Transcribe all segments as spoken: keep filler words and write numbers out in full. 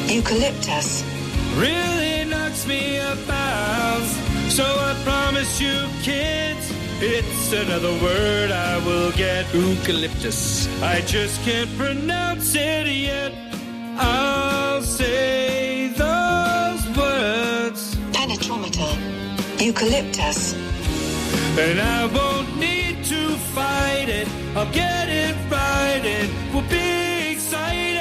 Eucalyptus. Really knocks me about. So I promise you, kids, it's another word I will get. Eucalyptus. I just can't pronounce it yet. I'll say those words. Penetrometer. Eucalyptus. And I won't need to fight it. I'll get it right. It will be exciting.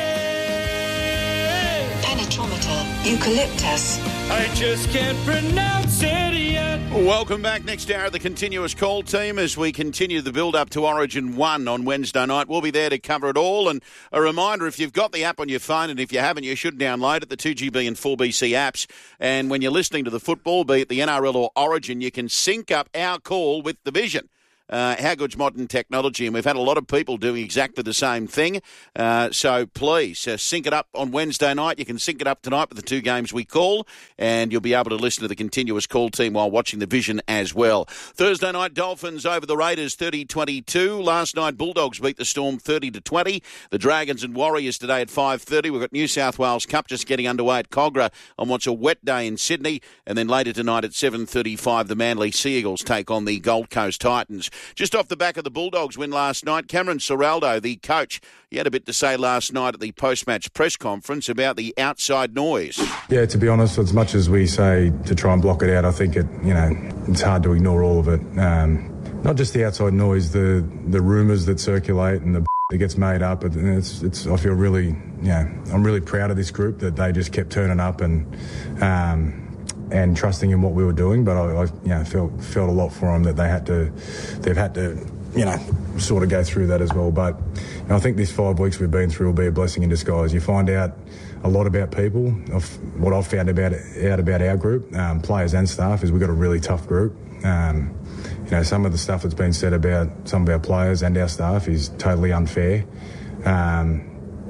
Penetrometer. Eucalyptus. I just can't pronounce it yet. Welcome back. Next hour of the Continuous Call team as we continue the build-up to Origin one on Wednesday night. We'll be there to cover it all. And a reminder, if you've got the app on your phone, and if you haven't, you should download it, the two G B and four B C apps. And when you're listening to the football, be it the N R L or Origin, you can sync up our call with the Vision. Uh, how good's modern technology? And we've had a lot of people doing exactly the same thing. Uh, so please uh, sync it up on Wednesday night. You can sync it up tonight with the two games we call, and you'll be able to listen to the Continuous Call team while watching the Vision as well. Thursday night, Dolphins over the Raiders thirty twenty-two. Last night, Bulldogs beat the Storm thirty to twenty. The Dragons and Warriors today at five thirty. We've got New South Wales Cup just getting underway at Cogra on what's a wet day in Sydney. And then later tonight at seven thirty-five, the Manly Sea Eagles take on the Gold Coast Titans. Just off the back of the Bulldogs win last night, Cameron Ciraldo, the coach, he had a bit to say last night at the post-match press conference about the outside noise. Yeah, to be honest, as much as we say to try and block it out, I think it, you know, it's hard to ignore all of it. Um, not just the outside noise, the the rumours that circulate and the that gets made up. It's, it's. I feel really, yeah, I'm really proud of this group that they just kept turning up and. Um, and trusting in what we were doing, but I, I you know, felt felt a lot for them that they had to, they've had to, you know, sort of go through that as well. But you know, I think these five weeks we've been through will be a blessing in disguise. You find out a lot about people. Of what I've found about out about our group, um, players and staff, is we've got a really tough group. Um, you know, some of the stuff that's been said about some of our players and our staff is totally unfair. Um,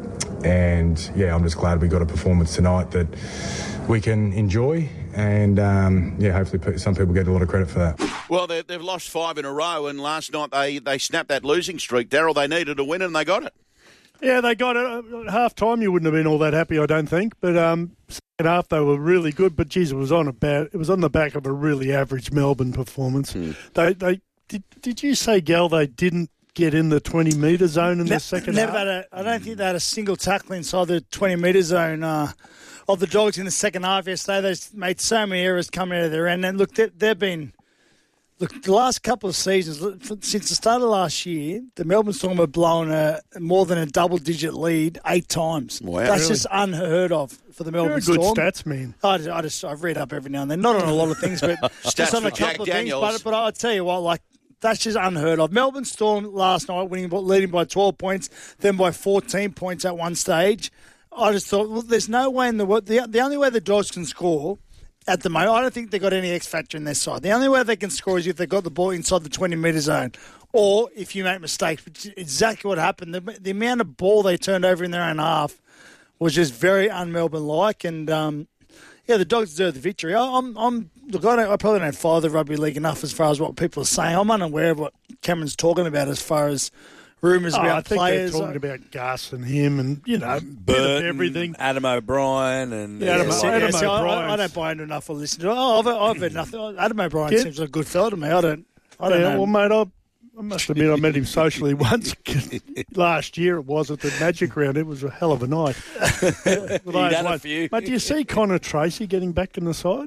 and yeah, I'm just glad we got a performance tonight that we can enjoy. And, um, yeah, hopefully some people get a lot of credit for that. Well, they've lost five in a row, and last night they, they snapped that losing streak. Darryl, they needed a win, and they got it. Yeah, they got it. At half-time, you wouldn't have been all that happy, I don't think. But um, second half, they were really good. But, geez, it was on a bad, it was on the back of a really average Melbourne performance. Hmm. They, they did, did you say, Gal, they didn't get in the twenty-metre zone in ne- the second never half? Had a, I don't think they had a single tackle inside the twenty-metre zone uh, of the Dogs in the second half yesterday. They made so many errors coming out of their end. And, look, they, they've been... Look, the last couple of seasons, since the start of last year, the Melbourne Storm have blown a more than a double-digit lead eight times. Wow, That's really? just unheard of for the Melbourne You're a Storm. good stats man. I just, I just I read up every now and then, not on a lot of things, but just on a couple of things. But, but I'll tell you what, like that's just unheard of. Melbourne Storm last night winning, leading by twelve points, then by fourteen points at one stage. I just thought, well, there's no way in the world. The, the only way the Dogs can score at the moment, I don't think they've got any X factor in their side. The only way they can score is if they've got the ball inside the twenty-metre zone or if you make mistakes, which is exactly what happened. The, the amount of ball they turned over in their own half was just very un-Melbourne-like. And, um, yeah, the Dogs deserve the victory. I, I'm, I'm look, I, don't, I probably don't follow the rugby league enough as far as what people are saying. I'm unaware of what Cameron's talking about as far as rumours oh, about I think players. They're talking about Gus and him and, you know, Burton, everything. Adam O'Brien. and yeah, Adam, yeah, Adam yeah, see, O'Brien. I, I don't buy into enough or listen to it. Oh, I've, I've heard nothing. Adam O'Brien yeah. seems like a good fella to me. I don't, I don't yeah, know. Well, mate, I, I must admit I met him socially once. Last year it was at the Magic Round. It was a hell of a night. You've done a few. Mate, do you see Connor Tracy getting back in the side?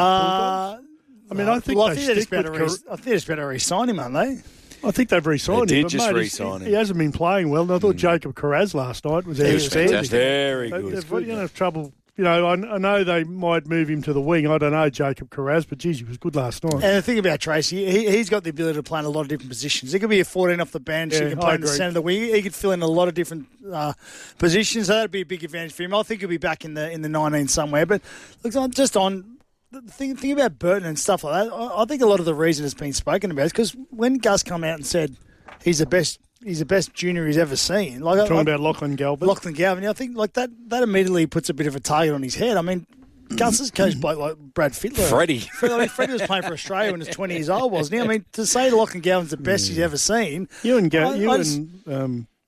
Uh, I mean, I think well, they I think they're just stick better with... re- Cor- I think they're just better re-sign him, aren't they? I think they've re-signed they him. did just mate, re-sign he, him. he hasn't been playing well. And I thought mm. Jacob Carraz last night was He was outstanding. fantastic. Very They, good. They've got, you know, trouble. You know, I, I know they might move him to the wing. I don't know, Jacob Carraz, but geez, he was good last night. And the thing about Tracy, he, he's got the ability to play in a lot of different positions. He could be a fourteen off the bench. Yeah, he can play I in the agree. centre of the wing. He could fill in a lot of different uh, positions. So that'd be a big advantage for him. I think he'll be back in the in the nineteen somewhere. But look, just on the thing, thing about Burton and stuff like that, I, I think a lot of the reason it's been spoken about is because when Gus come out and said he's the best. He's the best junior he's ever seen. Like Talking like, about Lachlan Galvin. Lachlan Galvin, I think like that. That immediately puts a bit of a target on his head. I mean, Gus has coached bloke like Brad Fittler. Freddie. I mean, Freddie was playing for Australia when he was twenty years old, wasn't he? I mean, to say Lachlan Galvin's the best he's ever seen. You and Ga- I, you I and just, um,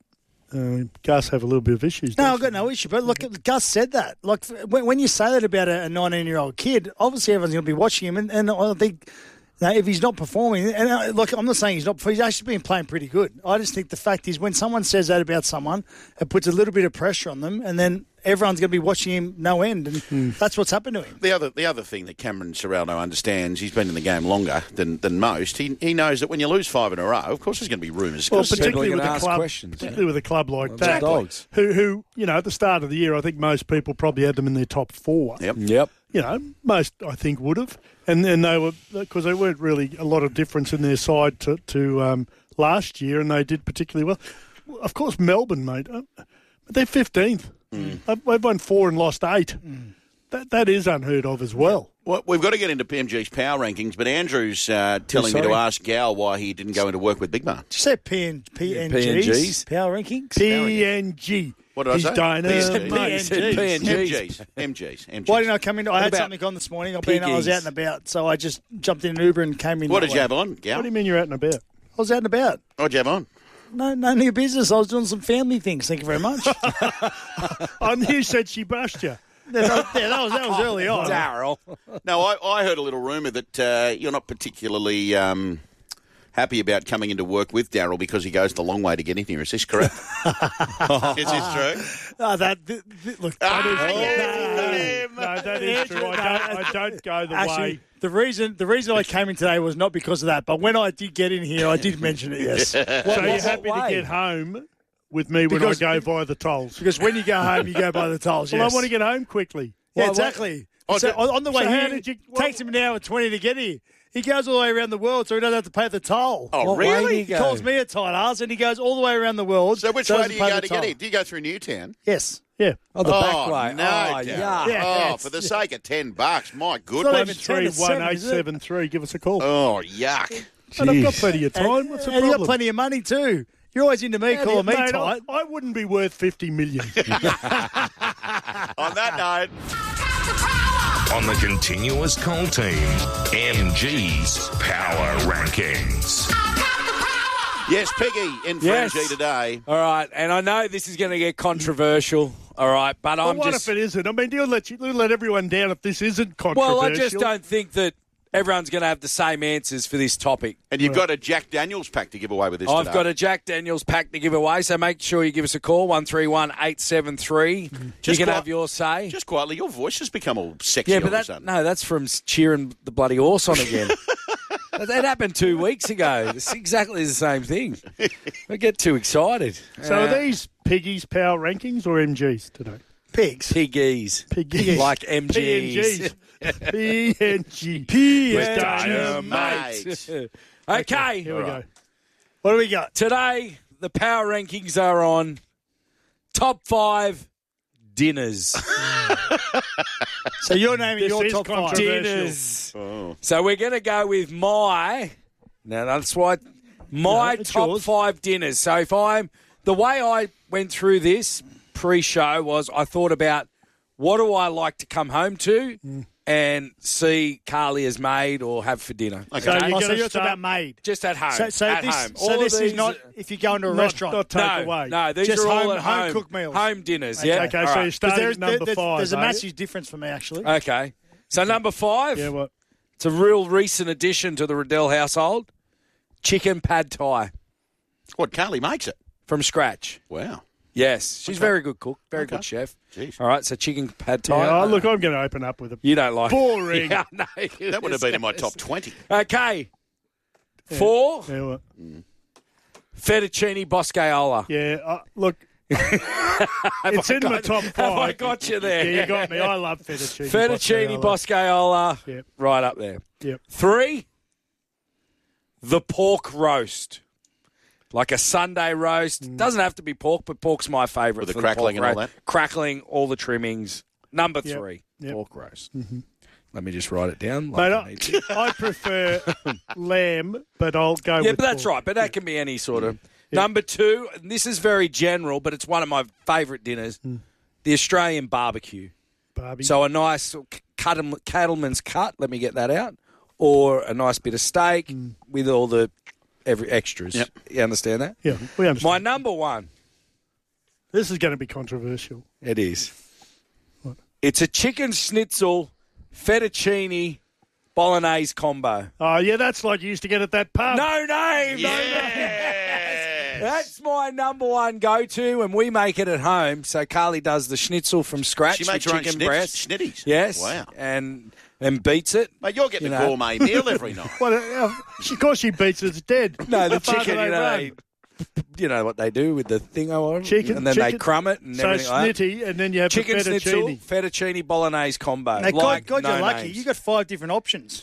Uh, Gus have a little bit of issues. No, don't I've got no issue. But look, Gus said that. Like when, when you say that about a nineteen-year-old kid, obviously everyone's going to be watching him, and, and I think. Now, if he's not performing, and uh, look, I'm not saying he's not, he's actually been playing pretty good. I just think the fact is when someone says that about someone, it puts a little bit of pressure on them, and then everyone's going to be watching him no end, and mm. that's what's happened to him. The other the other thing that Cameron Serrano understands, he's been in the game longer than, than most. He he knows that when you lose five in a row, of course there's going to be rumours. Well, particularly with, a club, questions, particularly yeah. with a club like well, that, dogs. who, who, you know, at the start of the year, I think most people probably had them in their top four. Yep. Yep. You know, most I think would have, and then they were because they weren't really a lot of difference in their side to to um, last year, and they did particularly well. Of course, Melbourne, mate, uh, they're fifteenth. Mm. They've, they've won four and lost eight. Mm. That that is unheard of as well. Well, we've got to get into P M G's power rankings, but Andrew's uh, telling me to ask Gal why he didn't go into work with Big Man. Did you say P N Gs? P N Gs? Power rankings? P N G. What did I He's say? Dynamite. P N Gs. M Gs. M Gs. M Gs. Why didn't I come in? I What had about something on this morning. I've been, I was piggies? out and about, so I just jumped in an Uber and came in. What that did way. you have on, Gal? What do you mean you're out and about? I was out and about. What did you have on? No, none of your business. I was doing some family things. Thank you very much. I knew said she bust you. yeah, that, yeah, that was that was early on. Daryl. No, I, I heard a little rumour that uh, you're not particularly um, happy about coming into work with Daryl because he goes the long way to get in here. Is this correct? Is this true? Oh, that th- th- look. Ah, That is, yeah. No, no, that is true. I don't, I don't go the Actually, way. the reason the reason I came in today was not because of that, but when I did get in here, I did mention it. Yes, So you're happy to way? get home with me when Because- I go via the tolls? because when you go home, you go by the tolls. Well, Yes. I want to get home quickly. Yeah, Why- exactly. Oh, so did- on on the way so how here, did you- it takes him an hour twenty to get here. He goes all the way around the world, so he doesn't have to pay the toll. Oh, What way do really? you He go? calls me a tight ass, and he goes all the way around the world. So which so way doesn't do you pay go the to get toll. in? Do you go through Newtown? Yes. Yeah. Oh, the oh, back way. No, oh, Darryl. yeah. Yeah. Oh, it's- for the sake of ten bucks, my not goodness. even ten Three to seven, one eight is it? seven three. Give us a call. Oh, yuck. And I've got Jeez. plenty of time. What's the and you got problem? plenty of money too. You're always into me calling me Mate, tight. I, I wouldn't be worth fifty million. On that note, On the continuous call team, M G's Power Rankings. yes, Piggy in for Yes. M G today. All right, and I know this is going to get controversial. All right, but Well, I'm what just if it isn't? I mean, you'll let, you, you'll let everyone down if this isn't controversial. well, I just don't think that everyone's going to have the same answers for this topic. And you've got a Jack Daniels pack to give away with this I've today. got a Jack Daniels pack to give away, so make sure you give us a call, one three one eight seven three. You Just can qui- have your say. Just quietly, your voice has become all sexy yeah, all but of a that, sudden. no, that's from cheering the bloody horse on again. that, that happened two weeks ago. It's exactly the same thing. I get too excited. So Uh, are these Piggy's power rankings or M Gs today? Pigs. Piggies. Piggies. Like M Gs. P N Gs. P N G. P With N G. Dynamite. Okay, Here we go. What do we got? today the power rankings are on top five dinners. So you're naming This your is top five. controversial. dinners. Oh. So we're going to go with my. Now that's why my No, it's top yours. five dinners. So if I'm the way I went through this pre-show was I thought about what do I like to come home to Mm. and see Carly has made or have for dinner. Okay. So Oh, you're so going to you're start talking about made. Just at home. So, so at this, home. so All of this is these- not if you go into a not, restaurant. not take no, away. no, these Just are all home- at home. home-cooked meals. Home dinners, Okay. yeah. Okay, All so right. you're starting there's, at number there's, five. there's a are you? massive difference for me, actually. Okay. So number five, Yeah, what? it's a real recent addition to the Riddell household, chicken pad thai What, Carly makes it? from scratch. Wow. Yes, she's a very good cook, very Okay. good chef. Jeez. All right, so chicken pad thai. Yeah, oh, uh, look, I'm going to open up with a you don't like boring. Yeah, no, That would have been in my top twenty. Okay. Four, Yeah, what? fettuccine boscaiola. Yeah, uh, look, it's I in my got- top Have five. I got you there? Yeah, you got me. I love fettuccine. Fettuccine boscaiola. boscaiola, Yep. right up there. Yep. Three, the pork roast. Like a Sunday roast. Doesn't have to be pork, but pork's my favourite. With the for crackling pork and all roast. that? Crackling, all the trimmings. Number Yep. three, Yep. pork roast. Let me just write it down. Mate, Like I I, need to. I prefer lamb, but I'll go Yeah, with but that's pork. right. But that can be any sort of. Number two, and this is very general, but it's one of my favourite dinners, the Australian barbecue. Barbie. So a nice cattle- cattleman's cut, let me get that out, or a nice bit of steak with all the every extras. Yep. You understand that? yeah, we understand. My number one, This is going to be controversial. It is. What? It's a chicken schnitzel, fettuccine, bolognese combo. Oh, yeah, that's like you used to get at that pub. No name. No name. Yes. That's my number one go-to, and we make it at home. So Carly does the schnitzel from scratch. She makes the her own chicken schnitz- breast. schnitties? Yes. Wow. And and beats it. Mate, you're getting You a know. gourmet meal every night. Well, uh, of course she beats it. It's dead. No, the How far do chicken, they you know, run? they, you know what they do with the thing on Chicken, and then chicken. they crumb it and So everything like that. snitty, and then you have Chicken the schnitzel, fettuccine. fettuccine bolognese combo. Now, like God, God no you're lucky. names. You got five different options.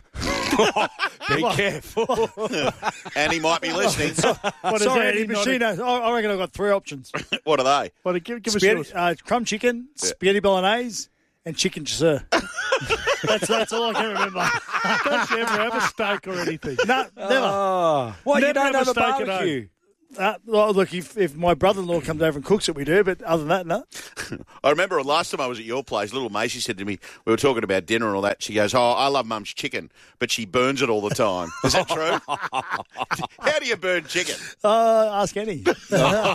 Be careful. And he might be listening. What is Sorry, that? Eddie Not a- Machino. I I reckon I've got three options. What are they? What, give, give us Spaghetti, yours. uh, crumb chicken, spaghetti bolognese, and chicken chasseur. that's, that's all I can remember. Don't you ever have a steak or anything? No, never. Oh, what, you Never don't have have a a steak at barbecue? Uh, well, look, if, if my brother-in-law comes over and cooks it, we do. But other than that, no. I remember last time I was at your place, little Macy said to me, we were talking about dinner and all that. She goes, oh, I love Mum's chicken, but she burns it all the time. Is that true? How do you burn chicken? Uh, ask Annie. All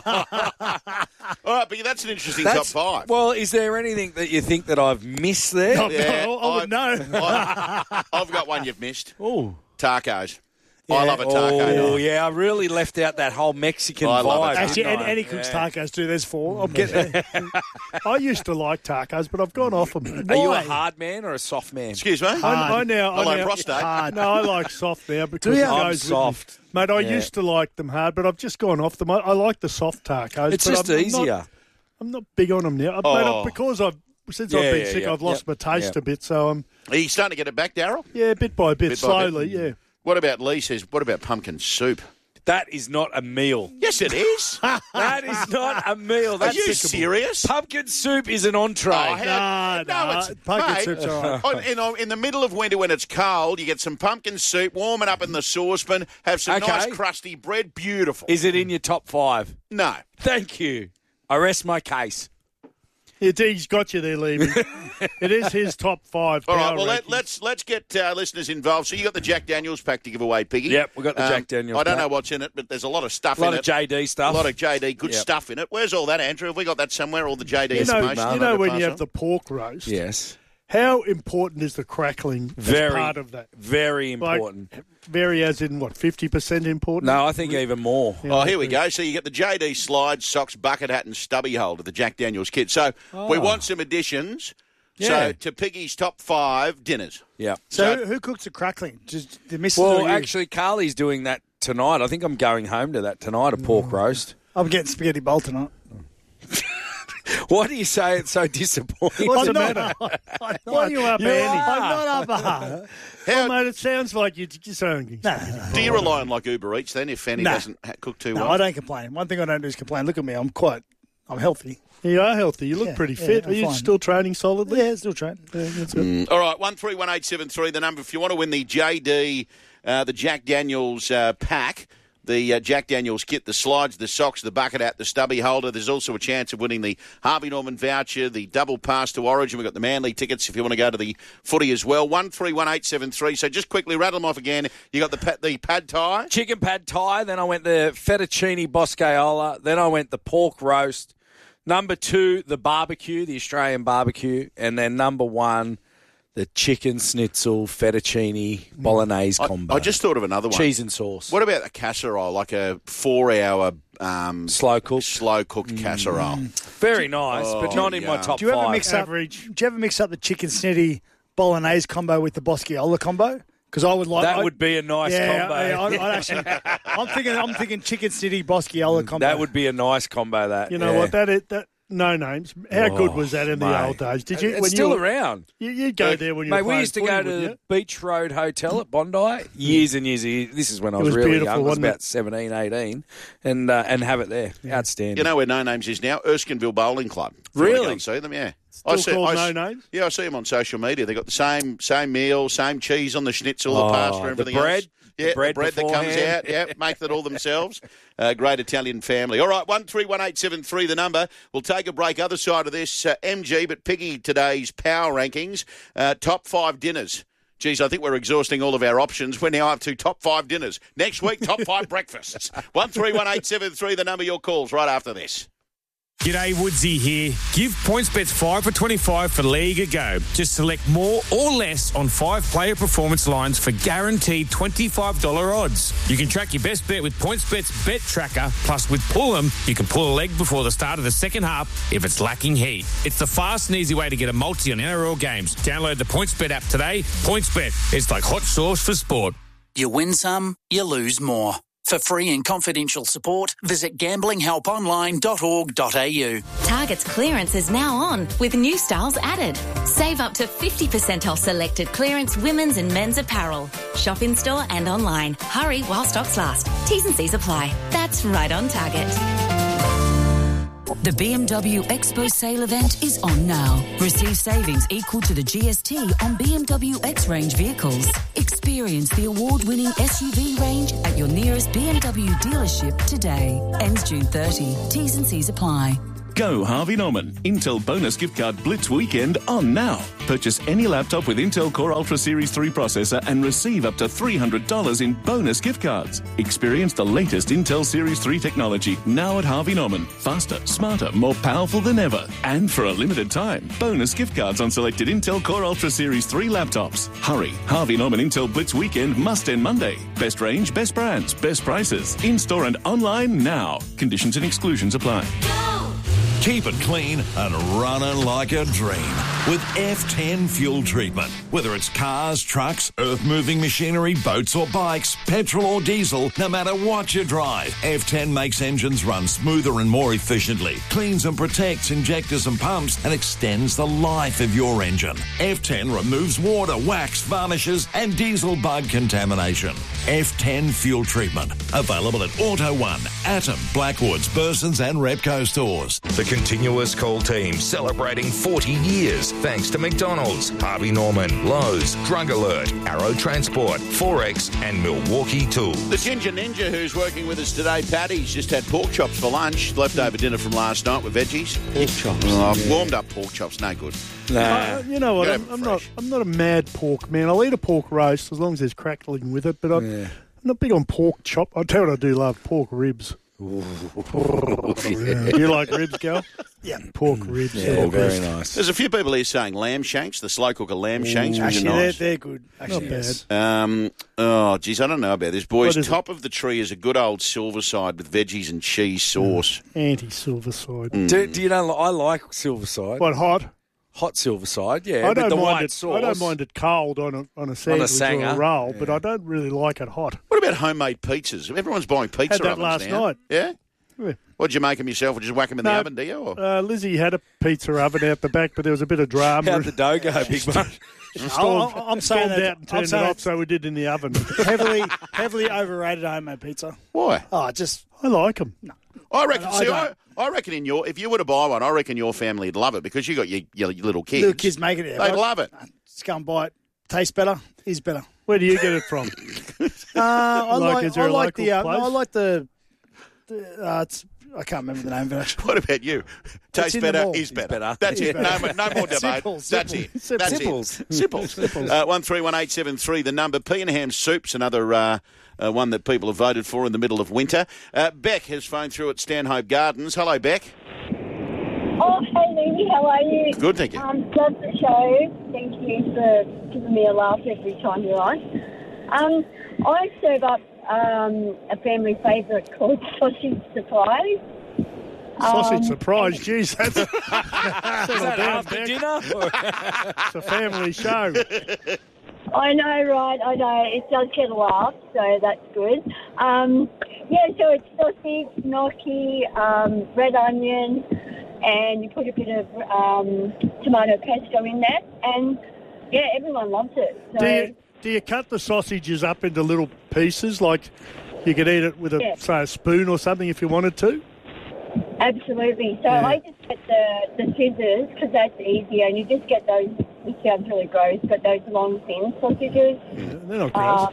right, but that's an interesting That's- top five. Well, is there anything that you think that I've missed there? No, Yeah, no, I would know. I, I've got one you've missed. Oh, Tacos. I love a taco. oh night. yeah, I really left out that whole Mexican I love vibe. it. Actually, didn't and, I? and he cooks Yeah. tacos too. There's four. I'm getting there. I used to like tacos, but I've gone off them. Are you a Why? hard man or a soft man? Excuse me? I, I now, Hello, I now, prostate. Hard. No, I like soft now because you? it I'm goes with soft. me. Mate, I Yeah. used to like them hard, but I've just gone off them. I, I like the soft tacos. It's but just I'm, I'm easier. not, I'm not big on them now. Oh. Mate, I've- because I've since Yeah, I've been yeah, sick, yeah. I've lost Yep. my taste Yep. a bit. So I'm Are you starting to get it back, Daryl? yeah, bit by bit, Bit by bit. slowly. Yeah. What about Lee says, what about pumpkin soup? That is not a meal. Yes, it is. Are That is not a meal. That's you despicable. serious? Pumpkin soup is an entree. Oh, how- Nah, no, nah, it's pumpkin mate, soup's all right. on- in, on- in the middle of winter when it's cold, you get some pumpkin soup, warm it up in the saucepan, have some Okay. nice crusty bread. Beautiful. Is it in your top five? no. Thank you. I rest my case. It, he's got you there, Levy. It is his top five. All right, power well, let, rankings. let's let's get uh, listeners involved. So you got the Jack Daniels pack to give away, Piggy. Yep, we got the Jack Daniels I don't pack. know what's in it, but there's a lot of stuff A lot in of it. J D stuff. A lot of J D, good Yep. stuff in it. Where's all that, Andrew? Have we got that somewhere, all the J D You know, information? you know to when pass you on? have the pork roast. Yes. How important is the crackling Very as part of that? Very Like, important. very as in what, fifty percent important? No, I think even more. Oh, here we go. So you get the J D slide, socks, bucket hat, and stubby holder, the Jack Daniels kit. So we want some additions. Yeah. So to Piggy's top five dinners. Yeah. So, So- who, who cooks the crackling? Just the missus or Well, you? actually, Carly's doing that tonight. I think I'm going home to that tonight, a pork roast. I'm getting spaghetti bowl tonight. Why do you say it's so disappointing? What's I'm the not- matter? I'm Why are you up, You Andy? are. I'm not up. Well, mate, it sounds like you're just saying. Do you rely on like Uber Eats then if Fanny Nah. doesn't ha- cook too No, well? I don't complain. One thing I don't do is complain. Look at me. I'm quite. I'm healthy. You are healthy. You look Yeah, pretty yeah, fit. I'm Are you fine. still training solidly? Yeah, still trained. Yeah, that's good. All right, one three one eight seven three. The number if you want to win the J D, uh, the Jack Daniels uh, pack. The uh, Jack Daniels kit, the slides, the socks, the bucket hat, the stubby holder. There's also a chance of winning the Harvey Norman voucher, the double pass to Origin. We've got the Manly tickets if you want to go to the footy as well. one three one eight seven three. So just quickly rattle them off again. You got the pa- the pad thai. Chicken pad thai, then I went the fettuccine boscaiola, then I went the pork roast. Number two, the barbecue, the Australian barbecue, and then number one, the chicken schnitzel fettuccine bolognese I, combo. I just thought of another one. Cheese and sauce. What about a casserole, like a four-hour um, Slow cooked. slow-cooked casserole? Very nice, but not in my yum. top Do you ever five. mix up? Average. Do you ever mix up the chicken snitty bolognese combo with the boscaiola combo? Because I would like That I- would be a nice yeah, combo. I, I, I actually, I'm thinking. I'm thinking chicken snitty boscaiola combo. That would be a nice combo, that. You know yeah. what? That is, that no names. How Oh, good was that in the mate. old days? Did you? It's when still you, were- around. You, you'd go there when you Mate, were we playing used to footy, go to wouldn't the you? Beach Road Hotel at Bondi years and years. This is when I was, was really beautiful, young. I was wasn't it? about seventeen, eighteen, and uh, and have it there. Outstanding. You know where No Names is now? Erskineville Bowling Club. If you wanna Really? go and see them, yeah. Still called I No Names? Yeah, I see them on social media. They've got the same same meal, same cheese on the schnitzel, Oh, the pasta, the everything bread? else. The Yeah, the bread bread, that comes beforehand. out. Yeah, make that all themselves. Uh, great Italian family. All right, one three one eight seven three. The number. We'll take a break. Other side of this, uh, M G. But Piggy, today's power rankings, uh, top five dinners. Geez, I think we're exhausting all of our options. We're now up to top five dinners. Next week, top five breakfasts. one three one eight seven three. The number. Your calls right after this. G'day, Woodsy here. Give PointsBets five for twenty-five for League a go. Just select more or less on five player performance lines for guaranteed twenty-five dollars odds. You can track your best bet with PointsBet's Bet Tracker. Plus, with Pull 'em, you can pull a leg before the start of the second half if it's lacking heat. It's the fast and easy way to get a multi on N R L games. Download the PointsBet app today. PointsBet, it's like hot sauce for sport. You win some, you lose more. For free and confidential support, visit gambling help online dot org dot a u. Target's clearance is now on, with new styles added. Save up to fifty percent off selected clearance women's and men's apparel. Shop in store and online. Hurry while stocks last. T's and C's apply. That's right on Target. The B M W Expo sale event is on now. Receive savings equal to the G S T on B M W X-Range vehicles. Experience the award-winning S U V range at your nearest B M W dealership today. Ends June thirtieth. T's and C's apply. Go Harvey Norman. Intel bonus gift card Blitz weekend on now. Purchase any laptop with Intel Core Ultra Series three processor and receive up to three hundred dollars in bonus gift cards. Experience the latest Intel Series three technology now at Harvey Norman. Faster, smarter, more powerful than ever. And for a limited time, bonus gift cards on selected Intel Core Ultra Series three laptops. Hurry. Harvey Norman Intel Blitz weekend must end Monday. Best range, best brands, best prices. In-store and online now. Conditions and exclusions apply. Keep it clean and running like a dream with F ten fuel treatment. Whether it's cars, trucks, earth-moving machinery, boats or bikes, petrol or diesel, no matter what you drive, F ten makes engines run smoother and more efficiently, cleans and protects injectors and pumps, and extends the life of your engine. F ten removes water, wax, varnishes, and diesel bug contamination. F ten fuel treatment. Available at Auto One, Atom, Blackwoods, Burson's and Repco stores. The Continuous Call team celebrating forty years thanks to McDonald's, Harvey Norman, Lowe's, Drug Alert, Arrow Transport, Forex and Milwaukee Tools. The Ginger Ninja who's working with us today, Paddy's just had pork chops for lunch, leftover dinner from last night with veggies. Pork chops. Oh, I've warmed up pork chops, no good. Nah. Uh, you know what? I'm, I'm not. I'm not a mad pork man. I'll eat a pork roast as long as there's crackling with it. But I'm, Yeah. I'm not big on pork chop. I'll tell you what I do love: pork ribs. Oh, yeah. You like ribs, Gal? Yeah. Pork ribs. Yeah, yeah, very best. nice. There's a few people here saying lamb shanks, the slow cooker lamb shanks, which Actually, are they're, nice. they're good. Actually, Not bad. yes. Um, oh, geez, I don't know about this, boys. What is Top of the tree is a good old silver side with veggies and cheese sauce. Anti-silver side. Do, do you know? I like Silverside. What, hot? Hot Silverside, yeah. I with don't the mind white it. sauce. I don't mind it cold on a on a sandwich sanger, or a roll, yeah. but I don't really like it hot. What about homemade pizzas? Everyone's buying pizza Had that ovens last now. night. Yeah? Yeah. What, did you make them yourself or just whack them in the No, oven, do you? Or? Uh, Lizzie had a pizza oven out the back, but there was a bit of drama. How'd the dough go, big man? Stormed, I'm- I'm saying stormed that- out and I'm turned it saying off, so we did in the oven. heavily, heavily overrated homemade pizza. Why? Oh, just I like them. I reckon. I- I see, I, don't. I reckon in your if you were to buy one, I reckon your family'd love it because you got your, your little kids. little kids make it. They'd Yeah, love it. Just go and buy it. Tastes better. Is better. Where do you get it from? Uh, I Like, like. is there I a like local the. Uh, place? I like the. the uh, it's, I can't remember the name of it actually. What about you? Tastes in the better, mall. is better. better. That's Is it. No, more- no more debate. Sipples, That's sipples. it. That's Sipples. it. Sipples. Uh, one three one eight seven three. The number. Peanham Soup's another uh, uh, one that people have voted for in the middle of winter. Uh, Beck has phoned through at Stanhope Gardens. Hello, Beck. Oh, hey, Looney, how are you? Good, thank you. Um, love the show. Thank you for giving me a laugh every time you're on. Um, I serve up um, a family favourite called Sausage Surprise. Sausage Um, surprise, jeez, that's Is that after dinner? it's a family show. I know, right, I know. It does get a laugh, so that's good. Um, yeah, so it's sausage, gnocchi, um, red onion, and you put a bit of um, tomato pesto in there, and, yeah, everyone loves it. So, Do you, do you cut the sausages up into little pieces, like you could eat it with a, Yeah. say, a spoon or something if you wanted to? absolutely. So Yeah. I just get the, the scissors, because that's easier, and you just get those, it sounds really gross, but those long, thin sausages. They're not gross.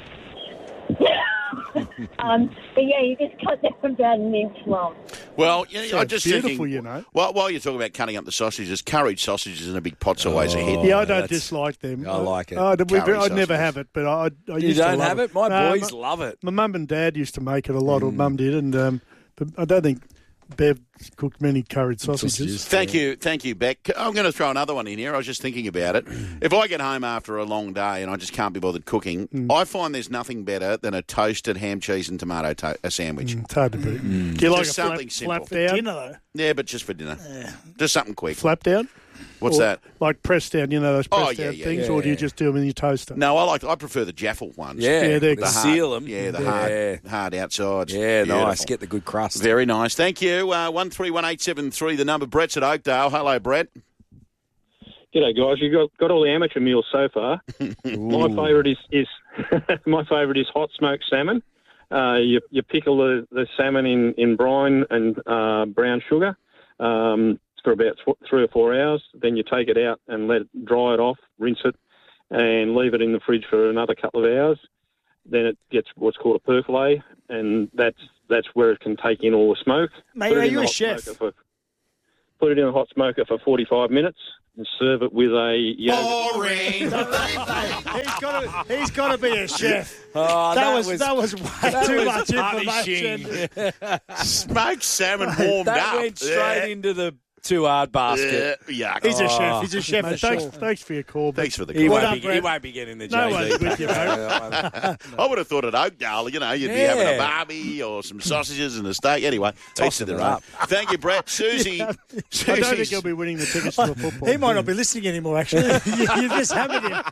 Uh, um, but yeah, you just cut them about an inch long. Well, you know, So I'm just beautiful, thinking. you know. While, while you're talking about cutting up the sausages, curried sausages in a big pot's always a hit. yeah, I don't that's- dislike them. I like it. Uh, we, Curry I'd never sausages. have it, but I, I You used to don't love have it? My No, boys my- love it. My mum and dad used to make it a lot, or mum did, and um, but I don't think Bev cooked many curried sausages. Thank you, thank you, Beck. I'm going to throw another one in here. I was just thinking about it. If I get home after a long day and I just can't be bothered cooking, mm. I find there's nothing better than a toasted ham, cheese and tomato to- a sandwich. Mm, it's hard to beat. Mm. Do you like just a something flap, simple? flap down? Dinner, though. Yeah, but just for dinner. Yeah. Just something quick. Flap down? What's or that? Like press down, you know those press oh, yeah, down yeah, things, yeah, or do you yeah. just do them in your toaster? No, I like. I prefer the Jaffle ones. Yeah, yeah they're the seal them. Yeah, the yeah. hard, hard outsides. Yeah, Beautiful. nice. Get the good crust. Very nice. Thank you. Uh, one three one eight seven three. The number. Brett's at Oakdale. Hello, Brett. G'day, guys. You've got, got all the amateur meals so far. My favourite is, is my favourite is hot smoked salmon. Uh, you you pickle the, the salmon in, in brine and uh, brown sugar. Um, for about three or four hours. Then you take it out and let it dry it off, rinse it, and leave it in the fridge for another couple of hours. Then it gets what's called a percolate, and that's that's where it can take in all the smoke. Mate, are you a chef? For, put it in a hot smoker for forty-five minutes and serve it with a yogurt. Boring. he's got to, he's got to be a chef. Oh, that, that was, was that was way that too was much information. Smoked salmon warmed that up. That went straight yeah. into the too hard basket. Yeah, yuck. He's a Oh. chef. He's a chef. Mate, for thanks, sure. thanks for your call. Thanks for the He call. won't, up, be, he Brett? won't be getting the J D. No one's with you, mate. I would have thought at Oakdale, you know, you'd be Yeah. having a barbie or some sausages and a steak. Anyway, Tossing each to their it own. up. Thank you, Brett. Susie. I don't think Susie's- he'll be winning the tickets to the football. He might not be listening anymore, actually. you, you just hammered him.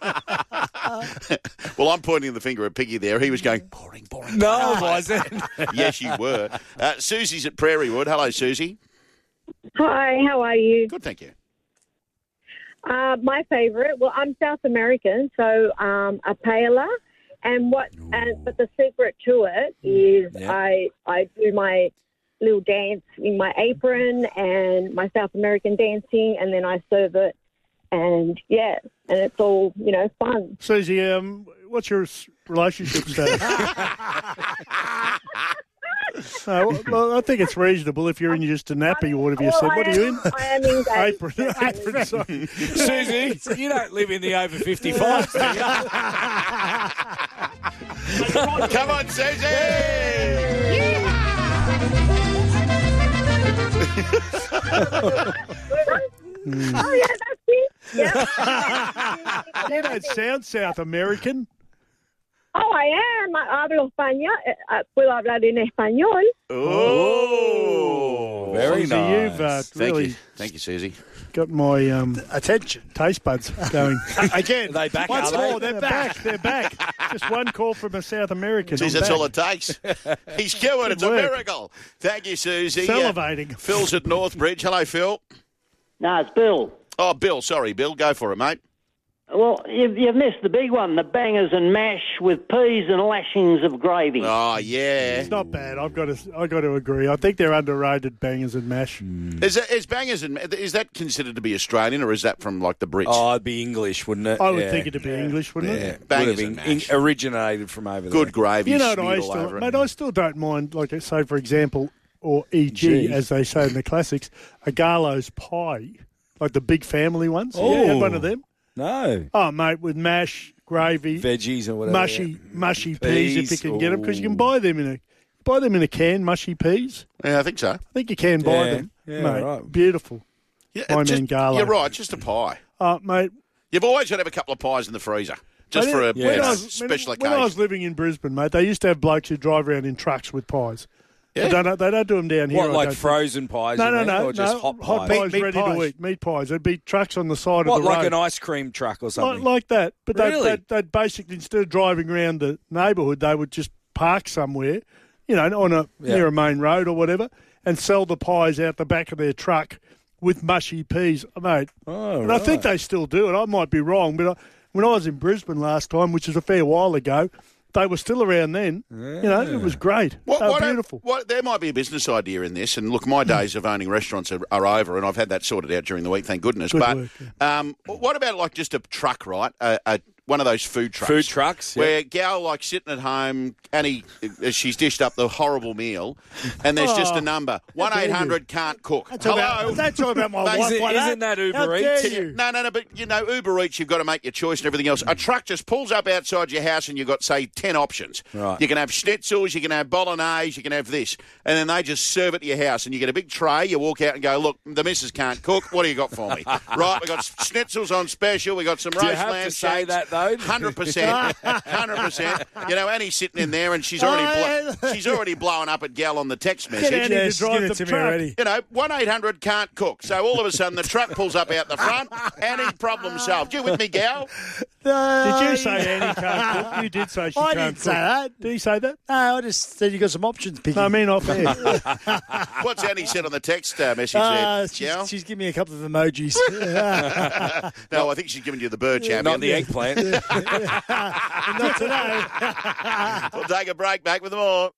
Well, I'm pointing the finger at Piggy there. He was going, boring, boring. No, I wasn't. Yes, you were. Uh, Susie's at Prairie Wood. Hello, Susie. Hi, how are you? Good, thank you. Uh, my favourite, well, I'm South American, so um, a paella. And what? And but the secret to it is Yeah. I I do my little dance in my apron and my South American dancing, and then I serve it, and yeah, and it's all you know fun. Susie, um, what's your s- relationship status? No, well, I think it's reasonable if you're in just a nappy or whatever you Well, said. I What are you am- in? I am engaged. Apron. Apron. Sorry. Susie, you don't live in the over fifty-five, do you? Come on, Susie. Oh yeah, that's it. Yeah. You don't sound South American. Oh, I am. Hablo español. Uh, puedo hablar en español. Oh, very Susie, nice. You've uh, Thank really you. Thank you, Susie. got my um, Attention. taste buds going. Again, Are they back, once are they? more, they're, They're back. back. They're back. Just one call from a South American. Geez, I'm that's back. all it takes. He's cured. It's a work. miracle. Thank you, Susie. Salivating. Uh, Phil's at Northbridge. Hello, Phil. No, it's Bill. Oh, Bill. Sorry, Bill. Go for it, mate. Well, you've, you've missed the big one, the bangers and mash with peas and lashings of gravy. Oh, yeah. It's not bad. I've got to. I've got to agree. I think they're underrated bangers and mash. Is, that, is bangers and is that considered to be Australian or is that from like the Brits? Oh, it'd be English, wouldn't it? I would Yeah. think it'd be English, wouldn't Yeah, it? would Bangers have been and mash. in- originated from over there. Good gravy. You know what smeared I all still, over it. mate, I still don't mind, like say for example, or E G Gee. as they say in the classics, a Garlo's pie, like the big family ones. Oh. Yeah, had one of them. No. Oh, mate, with mash, gravy, Veggies or whatever. mushy, yeah. mushy peas, if you Peas, can get them, because you can ooh. buy them in a buy them in a can, mushy peas. Yeah, I think so. I think you can buy Yeah, them, yeah, mate. right. Beautiful. Yeah, My just- man Garlo. You're right. Just a pie. Uh, mate, You've always got to have a couple of pies in the freezer, just mate, for a when you know, I was- special when, occasion. when I was living in Brisbane, mate, they used to have blokes who drive around in trucks with pies. Yeah. They don't, they don't do them down here. What, I like don't think. frozen pies? No, you no, mean, no, or just no. hot hot pies? pies, Meat ready pies. to eat. Meat pies. There'd be trucks on the side What, of the like road. an ice cream truck or like, something? like that. But they'd, Really? they'd, they'd basically, instead of driving around the neighbourhood, they would just park somewhere, you know, on a Yeah. near a main road or whatever, and sell the pies out the back of their truck with mushy peas, mate. Oh, and I think right. they still do it. I might be wrong, but I, when I was in Brisbane last time, which is a fair while ago, they were still around then. You know, it was great. What, they were what beautiful. What, there might be a business idea in this, and look, my days of owning restaurants are, are over, and I've had that sorted out during the week, thank goodness. Good but work, um, what about like just a truck, right? A, a, one of those food trucks. Food trucks, yeah. Where gal, like, sitting at home, and he, as she's dished up the horrible meal, and there's just a number. one eight hundred can't cook. That's Hello? About, that's all about my wife. Isn't, like isn't that Uber Eats? You? No, no, no, but, you know, Uber Eats, you've got to make your choice and everything else. A truck just pulls up outside your house and you've got, say, ten options. Right. You can have schnitzels, you can have bolognese, you can have this. And then they just serve it to your house and you get a big tray, you walk out and go, look, the missus can't cook, what do you got for me? Right, we got schnitzels on special, we got some roast Do you have lamb to say shanks. that, though? one hundred percent. one hundred percent. You know, Annie's sitting in there and she's already blo- she's already blowing up at gal on the text message. Get Annie to drive the truck. You know, one eight hundred can't cook. So all of a sudden the truck pulls up out the front. Annie, problem solved. You with me, gal? Uh, did you say Annie can't cook? You did say she I can't didn't cook. say that. Did you say that? No, I just said you got some options, Piggy. No, I mean off air. What's Annie said on the text uh, message Uh, there, she's, gal? she's giving me a couple of emojis. No, I think she's giving you the bird champion. Not the eggplant. Not today. We'll take a break. Back with more.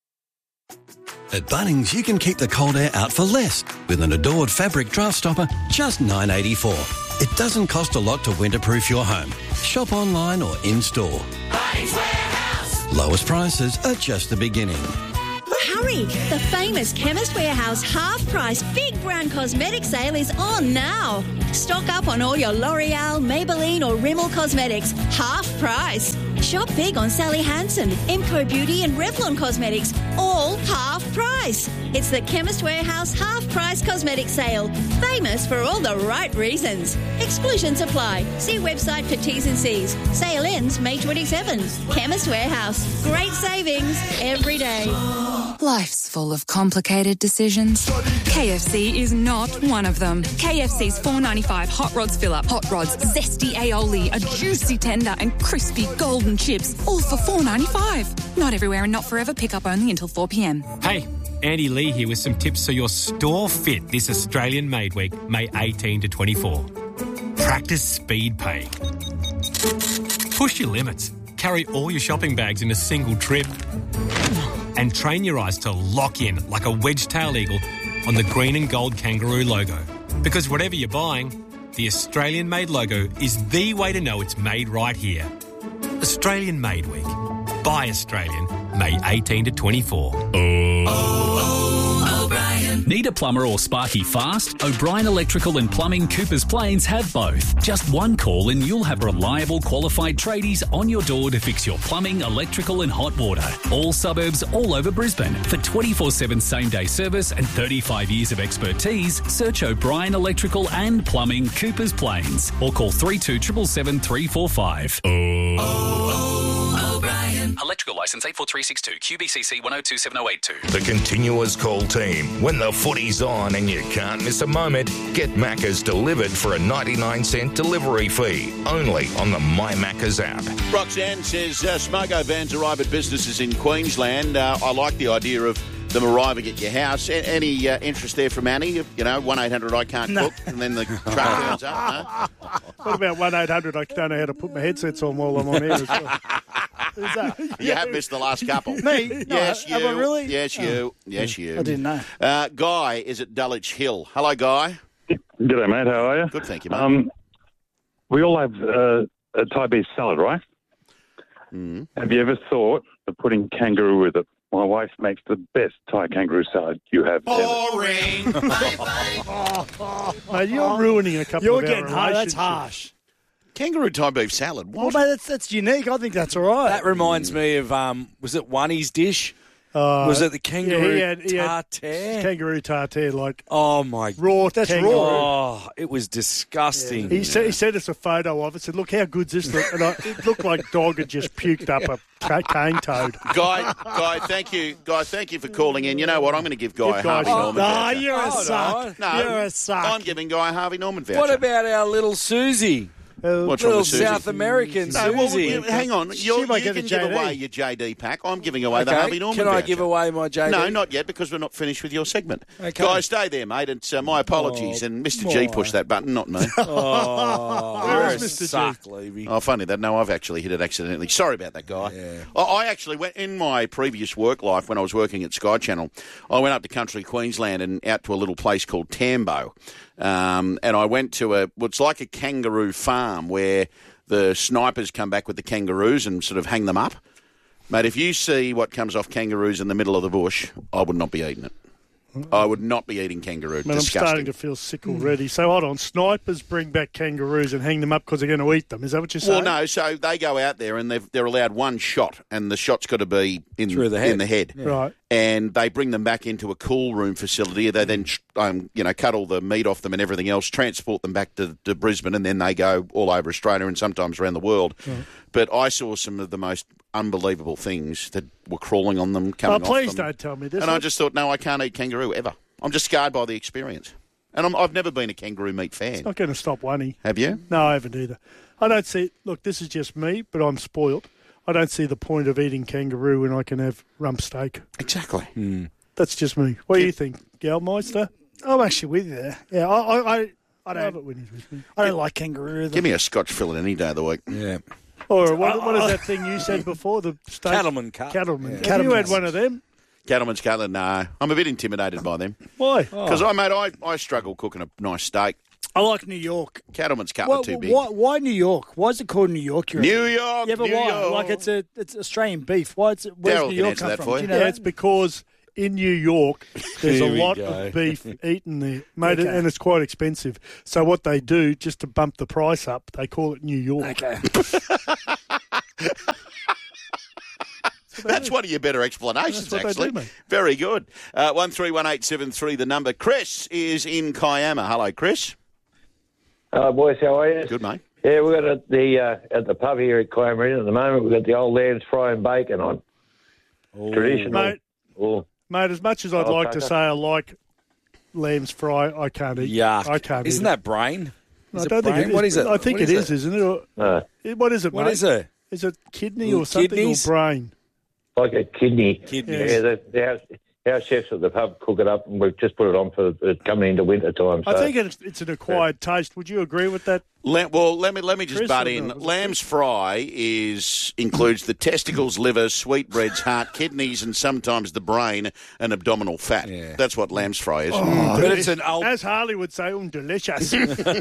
At Bunnings, you can keep the cold air out for less with an Adored fabric draft stopper, just nine dollars eighty-four. It doesn't cost a lot to winterproof your home. Shop online or in-store. Bunnings Warehouse. Lowest prices are just the beginning. Hurry! The famous Chemist Warehouse half-price big brown cosmetic sale is on now. Stock up on all your L'Oreal, Maybelline or Rimmel cosmetics. Half price. Shop big on Sally Hansen, Emco Beauty and Revlon Cosmetics. All half price. It's the Chemist Warehouse half-price cosmetic sale. Famous for all the right reasons. Exclusions apply. See website for T's and C's. Sale ends May twenty-seventh. Chemist Warehouse. Great savings every day. Life's full of complicated decisions. K F C is not one of them. K F C's four dollars ninety-five Hot Rods Fill Up. Hot Rods, zesty aioli, a juicy tender and crispy golden chips, all for four dollars ninety-five. Not everywhere and not forever. Pick up only until four p.m. Hey, Andy Lee here with some tips so you're store fit this Australian Made Week, May eighteenth to twenty-fourth. Practice speed pay. Push your limits. Carry all your shopping bags in a single trip. And train your eyes to lock in like a wedge-tailed eagle on the green and gold kangaroo logo. Because whatever you're buying, the Australian-made logo is the way to know it's made right here. Australian Made Week. Buy Australian, May eighteenth to twenty-fourth. Oh, oh, O'Brien. Need a plumber or sparky fast? O'Brien Electrical and Plumbing Coopers Plains have both. Just one call and you'll have reliable, qualified tradies on your door to fix your plumbing, electrical and hot water. All suburbs all over Brisbane. For twenty-four seven same-day service and thirty-five years of expertise, search O'Brien Electrical and Plumbing Coopers Plains or call three two seven seven three four five. Oh, oh, O'Brien. Electrical licence eight four three six two, Q B C C one oh two seven oh eight two. The continuous call team. When the footy's on and you can't miss a moment, get Macca's delivered for a ninety-nine cent delivery fee. Only on the My Macca's app. Roxanne says uh, Smoko vans arrive at businesses in Queensland. Uh, I like the idea of them arriving at your house. A- any uh, interest there from Annie? You know, one eight hundred I can't No. cook, and then the truck turns up. No? What about one eight hundred? I don't know how to put my headsets on while I'm on air as well. Who's that? You have missed the last couple. Me? Yes, No, you. have I really? Yes, you. Oh. Yes, you. I didn't know. Uh, Guy is at Dulwich Hill. Hello, Guy. G'day, mate. How are you? Good, thank you, mate. Um, we all have uh, a Thai beef salad, right? Mm. Have you ever thought of putting kangaroo with it? My wife makes the best Thai kangaroo salad you have ever. Boring. Mate, you're ruining a couple You're of getting our hard. That's relationships. harsh. Kangaroo Thai beef salad. Well, What? mate, that's, that's unique. I think that's all right. That reminds me of, um, was it One's dish? Uh, Was it the kangaroo yeah, he had, he had tartare? Kangaroo tartare, like Oh, my raw. That's kangaroo. raw. Oh, it was disgusting. He, said, he sent us a photo of it. Said, "Look how good's this look?" And I, it looked like dog had just puked up a ca- cane toad. Guy, Guy, thank you, Guy. Thank you for calling in. You know what? I'm going to give Guy Give a Guy Harvey some. Norman Oh, voucher. you're a Hold suck. on. No, You're a suck. I'm giving Guy a Harvey Norman voucher. What about our little Susie? Uh, What's wrong Little with Susie? South American No, well, Susie. you- hang on. She You're, might you get a can give J D. away your J D pack. I'm giving away the Okay, Harvey Norman Can I voucher. give away my J D? No, not yet, because we're not finished with your segment. Okay. Guys, stay there, mate. It's uh, my apologies, Oh, and Mister G boy. pushed that button, not me. Oh, Where You're a Mister G. suck, Levy. Oh, funny that. No, I've actually hit it accidentally. Sorry about that, guy. Yeah. I, I actually went in my previous work life when I was working at Sky Channel. I went up to country Queensland and out to a little place called Tambo, um, and I went to a. Well, it's like a kangaroo farm where the snipers come back with the kangaroos and sort of hang them up. Mate, if you see what comes off kangaroos in the middle of the bush, I would not be eating it. I would not be eating kangaroo. Man, I'm starting to feel sick already. So hold on, snipers bring back kangaroos and hang them up because they're going to eat them. Is that what you're saying? Well, no. So they go out there and they've, they're allowed one shot, and the shot's got to be in Through the head. In the head. Yeah. Right. And they bring them back into a cool room facility. They then, um, you know, cut all the meat off them and everything else, transport them back to, to Brisbane, and then they go all over Australia and sometimes around the world. Right. But I saw some of the most unbelievable things that were crawling on them, coming Oh, off please them. don't tell me this. And I just thought, no, I can't eat kangaroo ever. I'm just scarred by the experience. And I'm, I've never been a kangaroo meat fan. It's not going to stop one. Have you? No, I haven't either. I don't see. Look, this is just me, but I'm spoilt. I don't see the point of eating kangaroo when I can have rump steak. Exactly. Mm. That's just me. What do you think, Galmeister? I'm actually with you there. Yeah, I, I, I, I Love don't. it when he's with me. I don't like kangaroo. Either. Give me a Scotch fillet any day of the week. Yeah. Or what, what is that thing you said before? The steak? Cattleman cut. Cattleman. Yeah. Have you had Cattleman's. one of them? Cattleman's cutlet, no. I'm a bit intimidated by them. Why? Because, I mate, I, I struggle cooking a nice steak. I like New York. Cattleman's cutlet Why, too big. why, why New York? Why is it called New York? You're New in? York, Yeah, but New why? York. Like it's a it's Australian beef. Why? It's, where's Daryl New can York answer come that from? for Do you. you know Yeah, that? it's because in New York there's a Here we lot go. of beef eaten there, mate, Okay. and it's quite expensive. So what they do, just to bump the price up, they call it New York. Okay. That's one of your better explanations, That's what they actually. do, mate. Very good. Uh, one three one eight seven three, the number. Chris is in Kiama. Hello, Chris. Hello, boys. How are you? Good, mate. Yeah, we've got at the uh, at the pub here at Kiama Inn at the moment. We've got the old lamb's fry and bacon on. Traditional. Mate, Oh, mate, as much as I'd Oh, like to fucker. say I like lamb's fry, I can't eat. Yuck. I can't Isn't eat that brain? it. Is I it don't think brain? it is. What is it? I think What it is, is, isn't it? Or- no. Eh, What is it, What mate? is it? Is it kidney Little or something kidneys? or brain? like a kidney. Kidneys. Yeah, the, the house, our chefs at the pub cook it up, and we've just put it on for uh, coming into winter time. So. I think it's, it's an acquired taste. Would you agree with that? Le- well, let me let me just Chris, butt or in. no? Was it Lamb's fry is includes the testicles, liver, sweetbreads, heart, kidneys, and sometimes the brain and abdominal fat. Yeah. That's what lamb's fry is. Oh, But it's an old, As Harley would say, un delicious.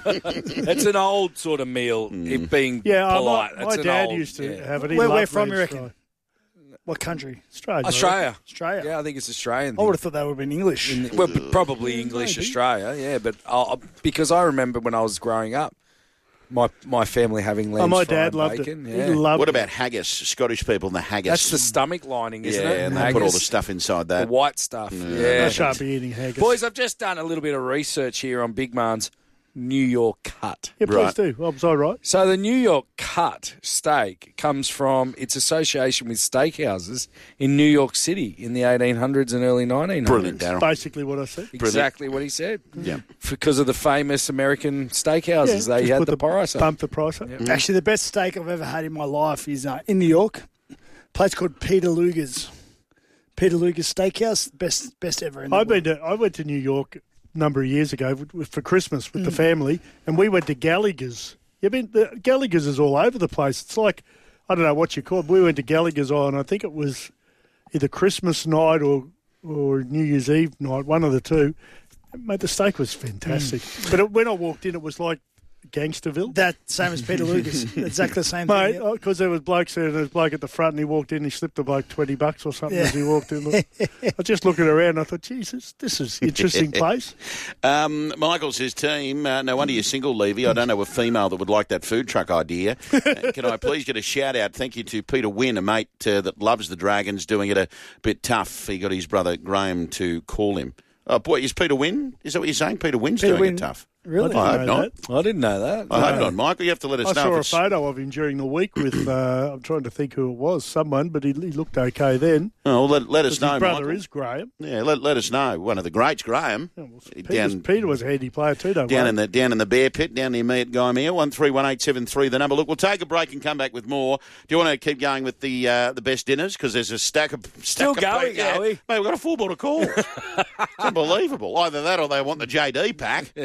it's an old sort of meal. It being yeah, uh, polite. my, It's my an dad old- used to yeah. have it. He Where- where loved from, you lamb's reckon? fry. What country? Australia. Australia. Australia. Yeah, I think it's Australian. I would have thought that would have been English. In- well, p- probably English maybe. Australia, yeah. But uh, because I remember when I was growing up, my my family having lamb's Oh, my fry dad and loved bacon. it. Yeah. He loved What it. about haggis? Scottish people and the haggis. That's the stomach lining, isn't yeah, it? and The they put all the haggis, stuff inside the that. white stuff. I Yeah. shan't be eating haggis. Boys, I've just done a little bit of research here on Big Man's New York cut. yeah, please Right. do. Oh, was I right? So the New York cut steak comes from its association with steakhouses in New York City in the eighteen hundreds and early nineteen hundreds. Brilliant, Darryl. Basically what I said. Exactly what he said. Yeah. Because of the famous American steakhouses, Yeah, they just had put the price up. Bump the price up. Actually, the best steak I've ever had in my life is uh, in New York. A place called Peter Luger's. Peter Luger's Steakhouse, best best ever in the I've world. been to, I went to New York a number of years ago with- with- for Christmas with Mm. the family, and we went to Gallagher's. You been the Gallagher's is all over the place. It's like I don't know what you call it. We went to Gallagher's on I think it was either Christmas night or or New Year's Eve night, one of the two. Mate, the steak was fantastic. Mm. But it, when I walked in, it was like Gangsterville. That same as Peter Luger's. Exactly the same Mate, thing. because there was blokes there, and there was a bloke at the front, and he walked in, he slipped the bloke twenty bucks or something Yeah. as he walked in. Look, I was just looking around, I thought, Jesus, this is an interesting place. Um, Michael says, team, uh, no wonder you're single, Levy. I don't know a female that would like that food truck idea. Uh, can I please get a shout out? Thank you to Peter Wynn, a mate uh, that loves the Dragons, doing it a bit tough. He got his brother Graham to call him. Oh, boy, is Peter Wynn? Is that what you're saying? Peter Wynn's Peter doing Wynn, it tough. Really? I I hope didn't not. know that. I didn't know that. I hope not, Michael. You have to let us I know. saw if a it's... photo of him during the week with, uh, I'm trying to think who it was, someone, but he, he looked okay then. Oh, well, let, let us 'Cause know, his brother Michael. is Graham. Yeah, let, let us know. One of the greats, Graham. Peter's, down Peter was a handy player too, don't down worry. in the down in the bear pit, down near me at Guyamere. One three one eight seven three. The number. Look, we'll take a break and come back with more. Do you want to keep going with the uh, the best dinners? Because there's a stack of stack Still of going, yeah. are we? Mate, we've got a full board of calls. It's unbelievable. Either that or they want the J D pack. Yes.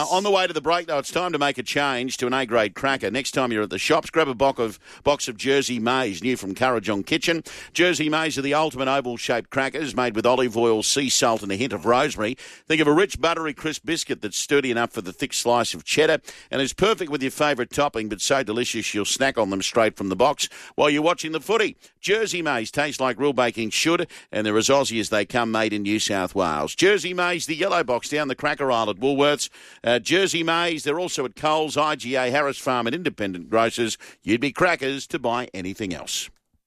Uh, on the way to the break, though, it's time to make a change to an A-grade cracker. Next time you're at the shops, grab a box of, box of Jersey Maize, new from Currajong Kitchen. Jersey Maize are the ultimate oval-shaped crackers made with olive oil, sea salt and a hint of rosemary. Think of a rich, buttery, crisp biscuit that's sturdy enough for the thick slice of cheddar and is perfect with your favourite topping, but so delicious you'll snack on them straight from the box while you're watching the footy. Jersey Maize tastes like real baking should, and they're as Aussie as they come, made in New South Wales. Jersey Maize, the yellow box down the cracker aisle at Woolworths. Uh, Jersey Maize, they're also at Coles, I G A, Harris Farm and independent grocers. You'd be crackers to buy anything else.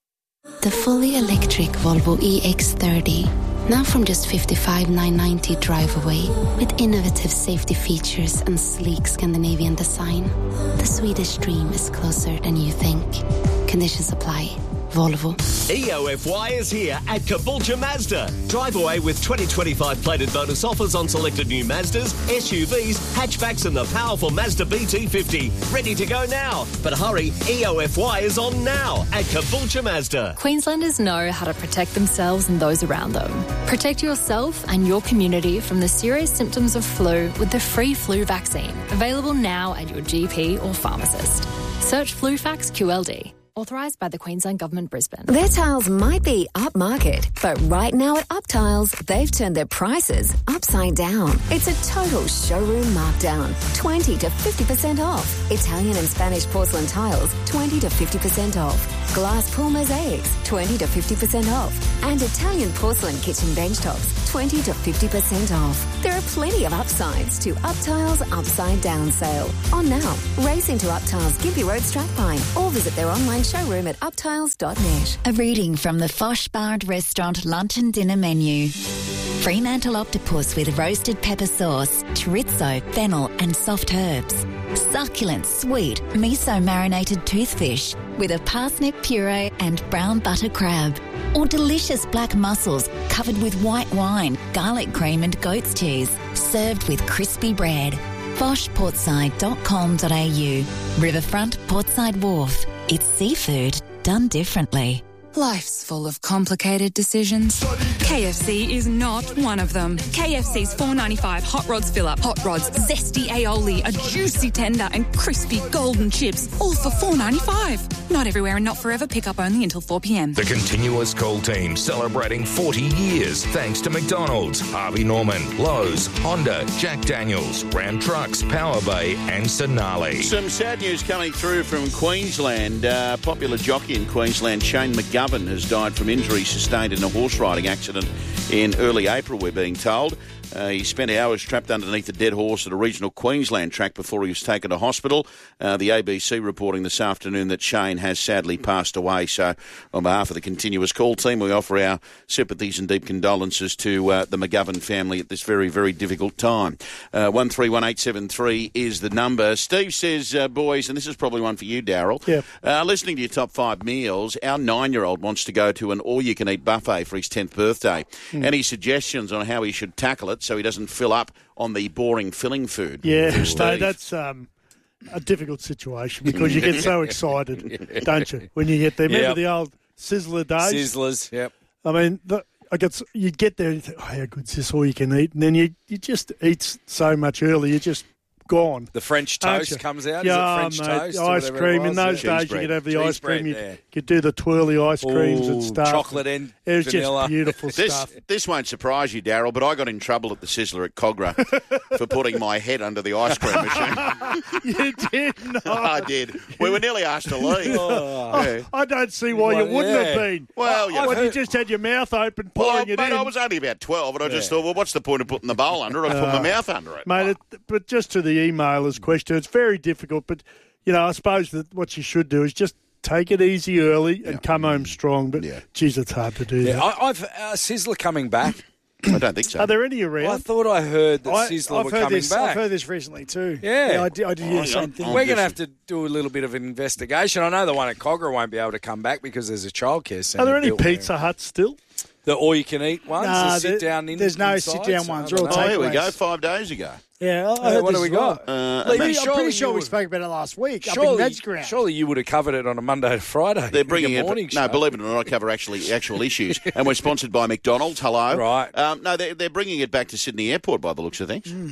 The fully electric Volvo E X thirty. Now from just fifty-five thousand nine hundred ninety drive away, with innovative safety features and sleek Scandinavian design. The Swedish dream is closer than you think. Conditions apply. Volvo. E O F Y is here at Caboolture Mazda. Drive away with twenty twenty-five plated bonus offers on selected new Mazdas, S U Vs, hatchbacks and the powerful Mazda B T fifty. Ready to go now. But hurry, E O F Y is on now at Caboolture Mazda. Queenslanders know how to protect themselves and those around them. Protect yourself and your community from the serious symptoms of flu with the free flu vaccine. Available now at your G P or pharmacist. Search FluFax Q L D. Authorised by the Queensland Government, Brisbane. Their tiles might be upmarket, but right now at Up Tiles, they've turned their prices upside down. It's a total showroom markdown. twenty to fifty percent off. Italian and Spanish porcelain tiles, twenty to fifty percent off. Glass pool mosaics, twenty to fifty percent off. And Italian porcelain kitchen bench tops, twenty to fifty percent off. There are plenty of upsides to Up Tiles Upside Down sale. On now. Race into Up Tiles Gympie Road, Strathpine, or visit their online showroom at uptiles dot net. A reading from the Fosh Bar and Restaurant lunch and dinner menu. Fremantle octopus with roasted pepper sauce, chorizo, fennel and soft herbs. Succulent, sweet, miso-marinated toothfish with a parsnip puree and brown butter crab. Or delicious black mussels covered with white wine, garlic cream and goat's cheese, served with crispy bread. fosh portside dot com dot a u. Riverfront Portside Wharf. It's seafood done differently. Life's full of complicated decisions. K F C is not one of them. K F C's four ninety-five Hot Rods Fill-Up. Hot Rods, zesty aioli, a juicy tender and crispy golden chips, all for four ninety-five. Not everywhere and not forever. Pick up only until four p.m. The continuous call team celebrating forty years thanks to McDonald's, Harvey Norman, Lowe's, Honda, Jack Daniels, Ram Trucks, Power Bay and Sonali. Some sad news coming through from Queensland. Uh, popular jockey in Queensland, Shane McGovern, has died from injuries sustained in a horse riding accident in early April, we're being told. Uh, he spent hours trapped underneath a dead horse at a regional Queensland track before he was taken to hospital. Uh, the A B C reporting this afternoon that Shane has sadly passed away. So on behalf of the continuous call team, we offer our sympathies and deep condolences to uh, the McGovern family at this very, very difficult time. Uh, one three one eight seven three is the number. Steve says, uh, boys, and this is probably one for you, Daryl. Yeah. Uh, listening to your top five meals, our nine-year-old wants to go to an all-you-can-eat buffet for his tenth birthday. Mm. Any suggestions on how he should tackle it so he doesn't fill up on the boring filling food? Yeah, no, that's um, a difficult situation because you get so excited, don't you, when you get there? Remember Yep. the old Sizzler days? Sizzlers, yep. I mean, the, I get you get there and you think, oh, how good's this all you can eat? And then you, you just eat so much early, you're just gone. The French Aren't toast you? comes out. Yeah, Is it French mate, toast? or ice whatever cream. it In was? those Yeah. days, you could have the Cheese ice cream. bread, You yeah. could do the twirly ice creams and Ooh, stuff. chocolate and It was vanilla. just beautiful This, stuff. this won't surprise you, Daryl, but I got in trouble at the Sizzler at Cogra for putting my head under the ice cream machine. You did not. I did. We were nearly asked to leave. Oh, Yeah. I don't see why Well, you wouldn't yeah. have been. Well, yeah. What, you just had your mouth open, pouring Well, it mate, in. I was only about twelve, and I just Yeah. thought, well, what's the point of putting the bowl under it? I put my Uh, mouth under it. Mate, it, but just to the emailer's question, it's very difficult. But, you know, I suppose that what you should do is just take it easy early and come home strong. But, geez, it's hard to do Yeah, that. I, I've uh, Sizzler coming back. I don't think so. Are there any around? I thought I heard that I, Sizzler I've were heard coming this. back. I've heard this recently too. Yeah. I did. I did hear the same thing. We're going to have to do a little bit of an investigation. I know the one at Cogra won't be able to come back because there's a childcare centre. Are there any built there. Pizza Huts still? The all-you-can-eat ones? Nah, the sit-down there- in, there's no inside? sit-down So ones. I They're don't all know. Oh, here we go. takeaways. Five days ago. Yeah, I Uh, heard what this do we as well. got? Uh, I'm and pretty, they- I'm surely pretty sure you we would- spoke about it last week up Surely, in Reds Ground. surely you would have covered it on a Monday to Friday. They're bringing Your it. morning No, show. believe it or not, I cover actually actual issues, and we're sponsored by McDonald's. Hello, Right. Um, no, they're, they're bringing it back to Sydney Airport by the looks of things.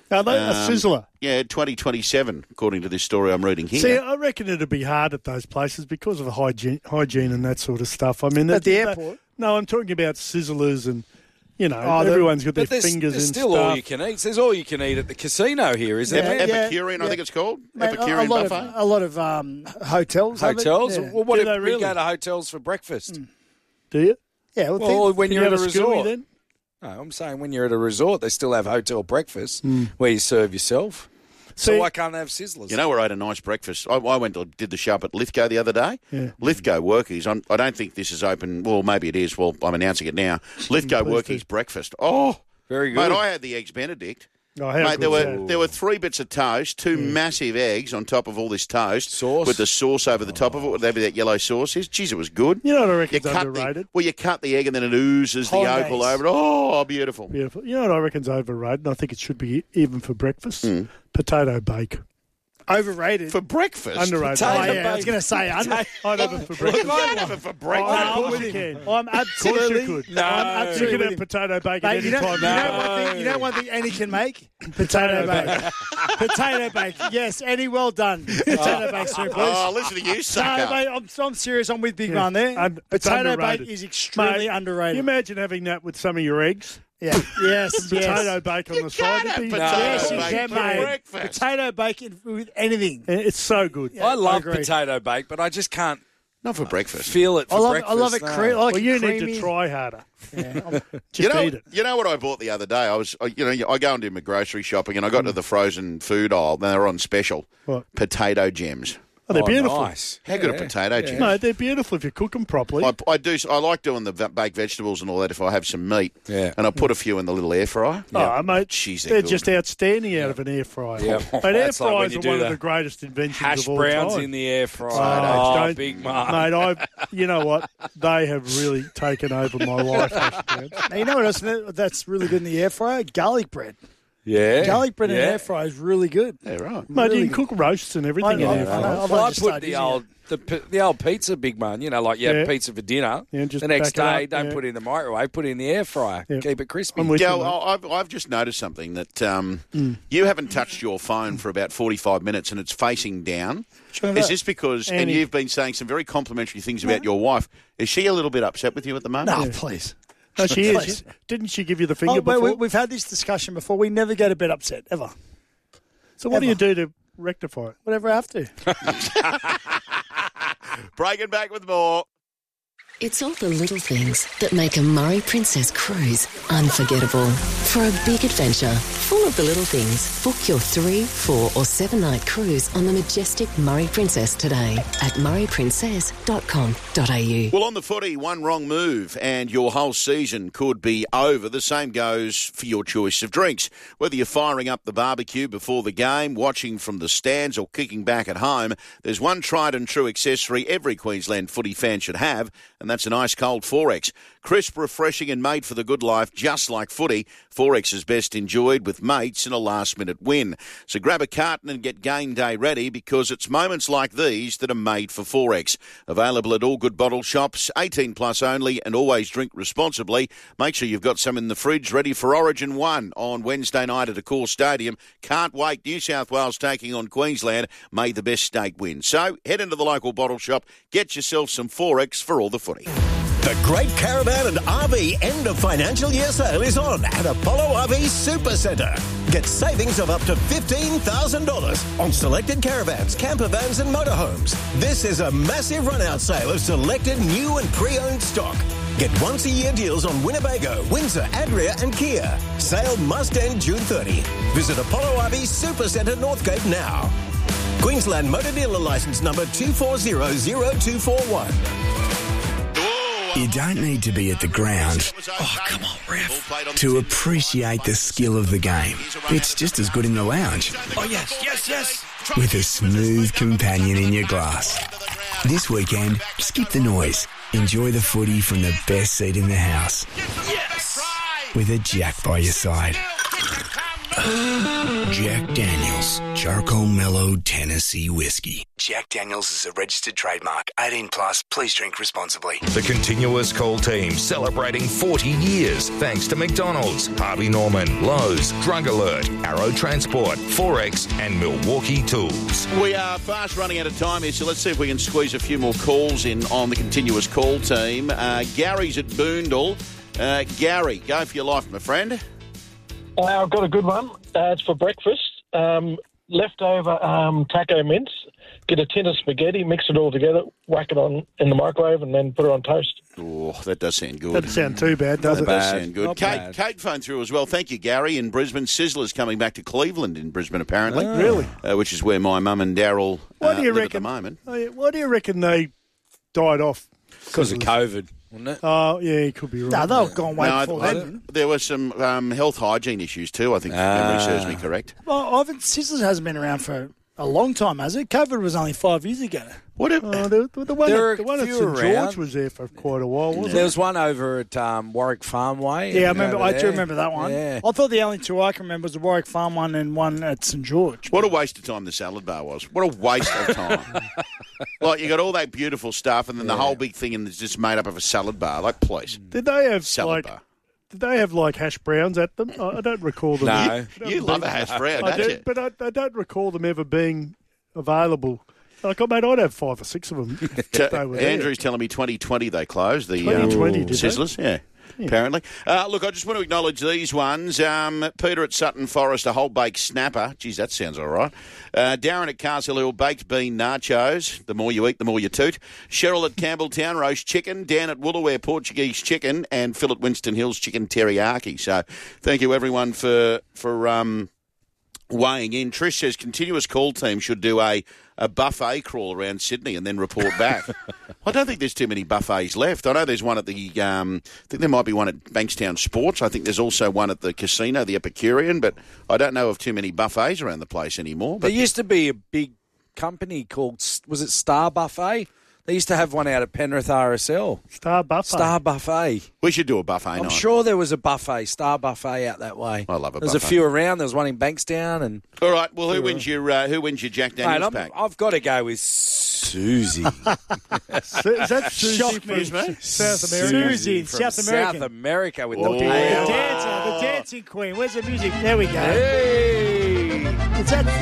Are they a sizzler? Yeah, twenty twenty-seven, according to this story I'm reading here. See, I reckon it'd be hard at those places because of hygiene, hygiene and that sort of stuff. I mean, At the they- airport? No, I'm talking about sizzlers and, you know, Oh, the- everyone's got their but there's, fingers there's in still stuff. all you can eat. There's all you can eat at the casino here, isn't Ep- there? Epicurean, I think it's called. Mate, a, a Epicurean lot buffet. of a lot of um, hotels. have it. Hotels? Yeah. Well, what Do if they we really? go to hotels for breakfast? Do you? Yeah, well, Well, think- when Can you're you at a have a scooby resort. then? No, I'm saying when you're at a resort, they still have hotel breakfast Hmm. where you serve yourself. So See- why can't they have sizzlers? You know where I had a nice breakfast? I, I went to did the show up at Lithgow the other day. Yeah. Lithgow Workies. I'm, I don't think this is open. Well, maybe it is. Well, I'm announcing it now. Lithgow Please Workies do. breakfast. Oh, Very good. mate, I had the eggs Benedict. Oh, how Mate, there good's were that? there were three bits of toast, two massive eggs on top of all this toast, Sauce? with the sauce over the top of it, whatever that yellow sauce is. Jeez, it was good. You know what I reckon You is cut underrated? the well, you cut the egg and then it oozes the yolk all Hollandaise. over it. Oh, beautiful. Beautiful. You know what I reckon's overrated, and I think it should be even for breakfast? Hmm. Potato bake. overrated. For breakfast? Underrated. Oh, yeah, I was going to say under. I'd have it for breakfast. You can't have it for breakfast. Oh, of I'm course with you him. can. I'm Of course absolutely. you could. No. I'm You absolutely can with have him. potato bacon Mate, you, know, anytime. you, know one thing, you know one thing Annie can make? Potato bake. Potato bake. Yes, Annie, well done. Potato bake soup, please. Oh, listen to you, sucker. No, mate, I'm, I'm serious. I'm with Big Yeah. Man there. Un- it's Potato underrated. bake is extremely Mate, underrated. Can you imagine having that with some of your eggs? Yeah. Yes. Some yes. potato bake on the side. It'd be- potato Yes, you bake can, for mate. breakfast. Potato bake with anything. It's so good. I love agree. potato bake, but I just can't Not for breakfast. feel it for I love, breakfast. I love it. no. Cre- I like Well, it you creamy. need to try harder. Yeah, I'm- Just you know, eat it. you know what I bought the other day? I was, I- you know, I go and do my grocery shopping, and I got to the frozen food aisle. And they're on special. What? Potato gems. Oh, they're Oh, beautiful. nice. How good are Yeah, potato yeah. gems? Mate, they're beautiful if you cook them properly. I, I do. I like doing the v- baked vegetables and all that if I have some meat. Yeah. And I put a few in the little air fryer. Oh, mate, Jeez, they're they're good. just outstanding out of an air fryer. Yeah. Mate, air That's like when fryers you are do one the of the greatest inventions Hash of all browns time. in the air fryer. Oh, Oh, don't- big man. Mate, I, you know what? They have really taken over my life. hash browns. Now, you know what else that's really good in the air fryer? Garlic bread. Yeah. Garlic bread in yeah. an air fryer is really good. Yeah, right. Mate, Really you can cook roasts and everything I- in I- air I know. fryers. I've Well, I only just put started the using old the, p- the old pizza, big man. You know, like you have Yeah. pizza for dinner. Yeah, just the next back it day, up, don't yeah. put it in the microwave. Put it in the air fryer. Yeah. Keep it crispy. I'm with Gal, you, mate. I've, I've just noticed something that um, Mm. you haven't touched your phone for about forty-five minutes and it's facing down. Sure Is that. this because, and Annie. you've been saying some very complimentary things about your wife, is she a little bit upset with you at the moment? No, please. No, she is. Please. Didn't she give you the finger Oh, but we, before? we've had this discussion before. We never go to bed upset, ever. So what do you ever. do to rectify it? Whatever I have to. Breaking back with more. It's all the little things that make a Murray Princess cruise unforgettable. For a big adventure full of the little things, book your three, four or seven night cruise on the majestic Murray Princess today at murray princess dot com dot a u. Well, on the footy, one wrong move and your whole season could be over. The same goes for your choice of drinks. Whether you're firing up the barbecue before the game, watching from the stands or kicking back at home, there's one tried and true accessory every Queensland footy fan should have, and that's an ice cold four X. Crisp, refreshing and made for the good life, just like footy. four X is best enjoyed with mates in a last-minute win. So grab a carton and get game day ready because it's moments like these that are made for four X. Available at all good bottle shops, eighteen plus only, and always drink responsibly. Make sure you've got some in the fridge ready for Origin one on Wednesday night at Accor Stadium. Can't wait. New South Wales taking on Queensland. May the best state win. So head into the local bottle shop, get yourself some four X for all the footy. The Great Caravan and R V end of financial year sale is on at Apollo R V Supercentre. Get savings of up to fifteen thousand dollars on selected caravans, camper vans and motorhomes. This is a massive run-out sale of selected new and pre-owned stock. Get once-a-year deals on Winnebago, Windsor, Adria and Kia. Sale must end June thirtieth. Visit Apollo R V Supercentre Northgate now. Queensland Motor Dealer Licence number two four zero zero two four one. You don't need to be at the ground, oh come on, ref, to appreciate the skill of the game. It's just as good in the lounge. Oh, yes, yes, yes. With a smooth companion in your glass. This weekend, skip the noise. Enjoy the footy from the best seat in the house. Yes. With a Jack by your side. Jack Daniels Charcoal Mellow Tennessee Whiskey. Jack Daniels is a registered trademark. eighteen plus. Please drink responsibly. The Continuous Call team celebrating forty years thanks to McDonald's, Harvey Norman, Lowe's, Drug Alert, Arrow Transport, Forex and Milwaukee Tools. We are fast running out of time here, so let's see if we can squeeze a few more calls in on the Continuous Call team. Uh, Gary's at Boondall. Uh, Gary, go for your life, my friend. Uh, I've got a good one. Uh, it's for breakfast. Um, leftover um, taco mince. Get a tin of spaghetti, mix it all together, whack it on in the microwave, and then put it on toast. Oh, that does sound good. Doesn't sound too bad, does that it? That does Bad. sound good. Not Kate, bad. Kate phoned through as well. Thank you, Gary, in Brisbane. Sizzler's coming back to Cleveland in Brisbane, apparently. Oh. Really? Uh, which is where my mum and Daryl uh, What do you live reckon? at the moment. Oh, yeah, Why do you reckon they died off? Because of COVID, wasn't it? Oh, yeah, you could be right. No, they were gone way No, before I- then. there were some um, health hygiene issues too, I think, if Ah. memory serves me correct. Well, Ivan Sizzlers hasn't been around for a long time, has it? COVID was only five years ago. What? If, Oh, the, the one, There at, the are one at few St George around. was there for quite a while, wasn't There it? was one over at um, Warwick Farmway. Yeah, I remember. over I do there. remember that one. Yeah. I thought the only two I can remember was the Warwick Farm one and one at St George. What a waste of time the salad bar was. What a waste of time. Like, you got all that beautiful stuff, and then the whole big thing is just made up of a salad bar. Like, please. Did they have Salad like? bar. Did they have like hash browns at them? I, I don't recall them. No. You, you love a hash brown, I don't do, you? but I, I don't recall them ever being available. Like, I mate, I'd have five or six of them. if T- they were there. Andrew's telling me twenty twenty they closed. The twenty twenty, um, did they? Sizzlers, yeah. Apparently. Uh, look, I just want to acknowledge these ones. Um, Peter at Sutton Forest, a whole baked snapper. Geez, that sounds all right. Uh, Darren at Castle Hill, baked bean nachos. The more you eat, the more you toot. Cheryl at Campbelltown, roast chicken. Dan at Woolaware, Portuguese chicken. And Phil at Winston Hills, chicken teriyaki. So thank you, everyone, for for um, weighing in. Trish says Continuous Call team should do a, a buffet crawl around Sydney and then report back. I don't think there's too many buffets left. I know there's one at the, um, I think there might be one at Bankstown Sports. I think there's also one at the casino, the Epicurean, but I don't know of too many buffets around the place anymore. But There used to be a big company called, was it Star Buffet? They used to have one out at Penrith R S L. Star Buffet. Star Buffet. we should do a buffet I'm night. sure there was a buffet, Star Buffet out that way. I love a There's buffet. a few around. There was one in Bankstown. And All right, well, who wins your uh, who wins your Jack Mate, Daniels I'm, pack? I've got to go with Susie. Is that Susie Shock from me. South America? Susie, from South American. South America with Oh. the The paella. dancer, the dancing queen. Where's the music? There we go. Hey! Is that,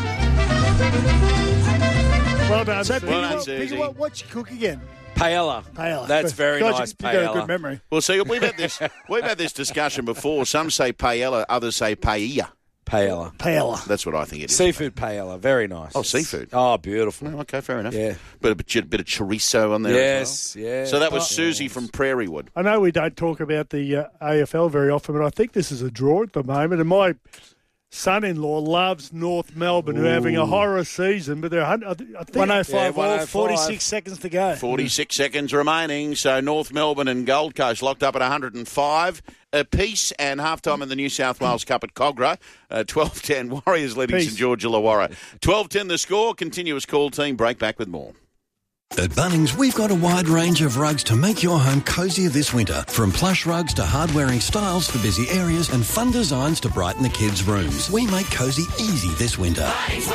Well done, so, Susie. Piggy, Well done, what, Susie. Piggy, what, what's your cook again? Paella. Paella. That's very God, nice, you, you got a paella. good memory. Well, see, we've had this we've had this discussion before. Some say paella, others say paella. Paella. Paella. That's what I think it is. Seafood paella. Very nice. Oh, seafood. Oh, beautiful. Oh, okay, fair enough. Yeah. Bit of, bit, bit of chorizo on there Yes, as well. yeah. So that was Oh. Susie from Prairie Wood. I know we don't talk about the uh, A F L very often, but I think this is a draw at the moment. And my son-in-law loves North Melbourne, who are having a horror season, but they're hun- I th- I think one oh five Yeah, all, one oh five. forty-six seconds to go. forty-six seconds remaining. So North Melbourne and Gold Coast locked up at one hundred five apiece, and halftime in the New South Wales Cup at Cogra. Uh, twelve ten Warriors leading Peace. St George Illawarra. twelve ten the score. Continuous Call team. Break back with more. At Bunnings, we've got a wide range of rugs to make your home cosier this winter. From plush rugs to hard-wearing styles for busy areas and fun designs to brighten the kids' rooms. We make cosy easy this winter.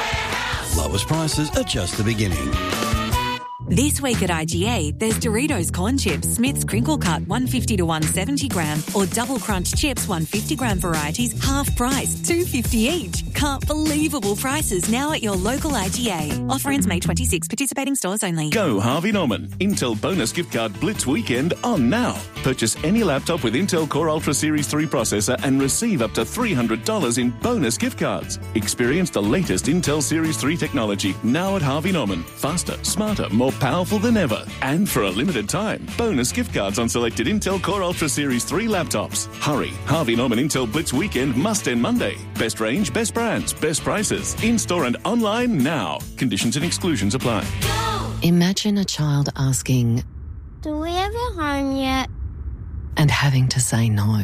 Lowest prices are just the beginning. This week at I G A, there's Doritos Corn Chips, Smith's Crinkle Cut, one fifty to one seventy gram, or Double Crunch Chips, one fifty gram varieties, half price, two fifty each. Can't believable prices now at your local I G A. Offer ends May twenty-sixth. Participating stores only. Go Harvey Norman. Intel bonus gift card Blitz weekend on now. Purchase any laptop with Intel Core Ultra Series three processor and receive up to three hundred dollars in bonus gift cards. Experience the latest Intel Series three technology now at Harvey Norman. Faster, smarter, more powerful than ever. And for a limited time, bonus gift cards on selected Intel Core Ultra Series three laptops. Hurry. Harvey Norman Intel Blitz weekend must end Monday. Best range, best brands, best prices. In-store and online now. Conditions and exclusions apply. Imagine a child asking, Do we have a home yet? and having to say no.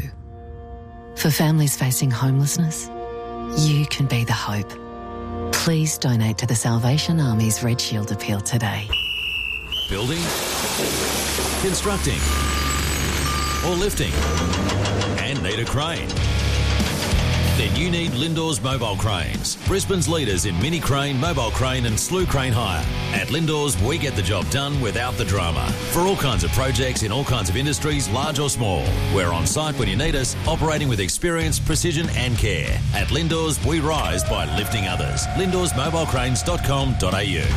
For families facing homelessness, you can be the hope. Please donate to the Salvation Army's Red Shield appeal today. Building, constructing, or lifting, and need a crane. Then you need Lindor's Mobile Cranes, Brisbane's leaders in mini crane, mobile crane and slew crane hire. At Lindor's, we get the job done without the drama. For all kinds of projects in all kinds of industries, large or small. We're on site when you need us, operating with experience, precision and care. At Lindor's, we rise by lifting others. lindors mobile cranes dot com dot a u.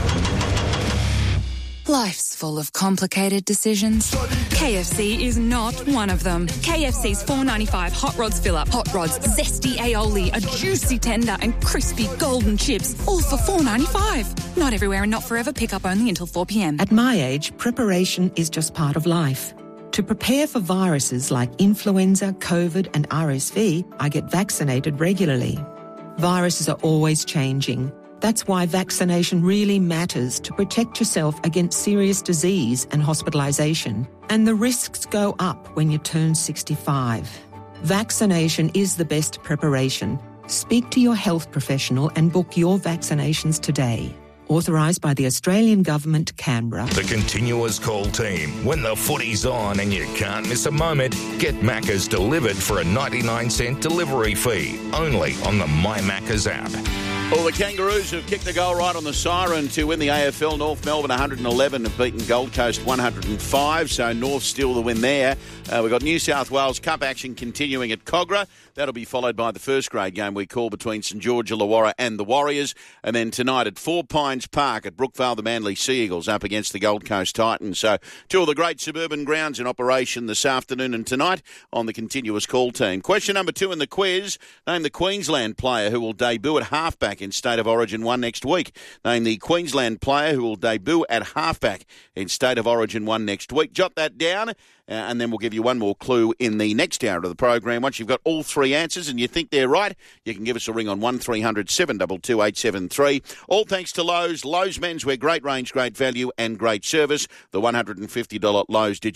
Life's full of complicated decisions. K F C is not one of them. K F C's four dollars ninety-five Hot Rods Fill-Up. Hot Rods, zesty aioli, a juicy tender and crispy golden chips, all for four dollars ninety-five. Not everywhere and not forever. Pick up only until four p.m. At my age, preparation is just part of life. To prepare for viruses like influenza, COVID and R S V, I get vaccinated regularly. Viruses are always changing. That's why vaccination really matters to protect yourself against serious disease and hospitalisation. And the risks go up when you turn sixty-five. Vaccination is the best preparation. Speak to your health professional and book your vaccinations today. Authorised by the Australian Government, Canberra. The Continuous Call team. When the footy's on and you can't miss a moment, get Macca's delivered for a ninety-nine cent delivery fee. Only on the My Macca's app. Well, the Kangaroos have kicked the goal right on the siren to win the A F L. North Melbourne one hundred eleven have beaten Gold Coast one hundred five, so North still the win there. Uh, we've got New South Wales Cup action continuing at Cogra. That'll be followed by the first grade game we call between St George Illawarra and the Warriors. And then tonight at Four Pines Park at Brookvale, the Manly Sea Eagles up against the Gold Coast Titans. So two of the great suburban grounds in operation this afternoon and tonight on the Continuous Call team. Question number two in the quiz. Name the Queensland player who will debut at halfback in State of Origin one next week. Name the Queensland player who will debut at halfback in State of Origin one next week. Jot that down. Uh, and then we'll give you one more clue in the next hour of the program. Once you've got all three answers and you think they're right, you can give us a ring on one three hundred seven two two eight seven three. All thanks to Lowe's. Lowe's Menswear, great range, great value and great service. The one hundred fifty dollars Lowe's Digital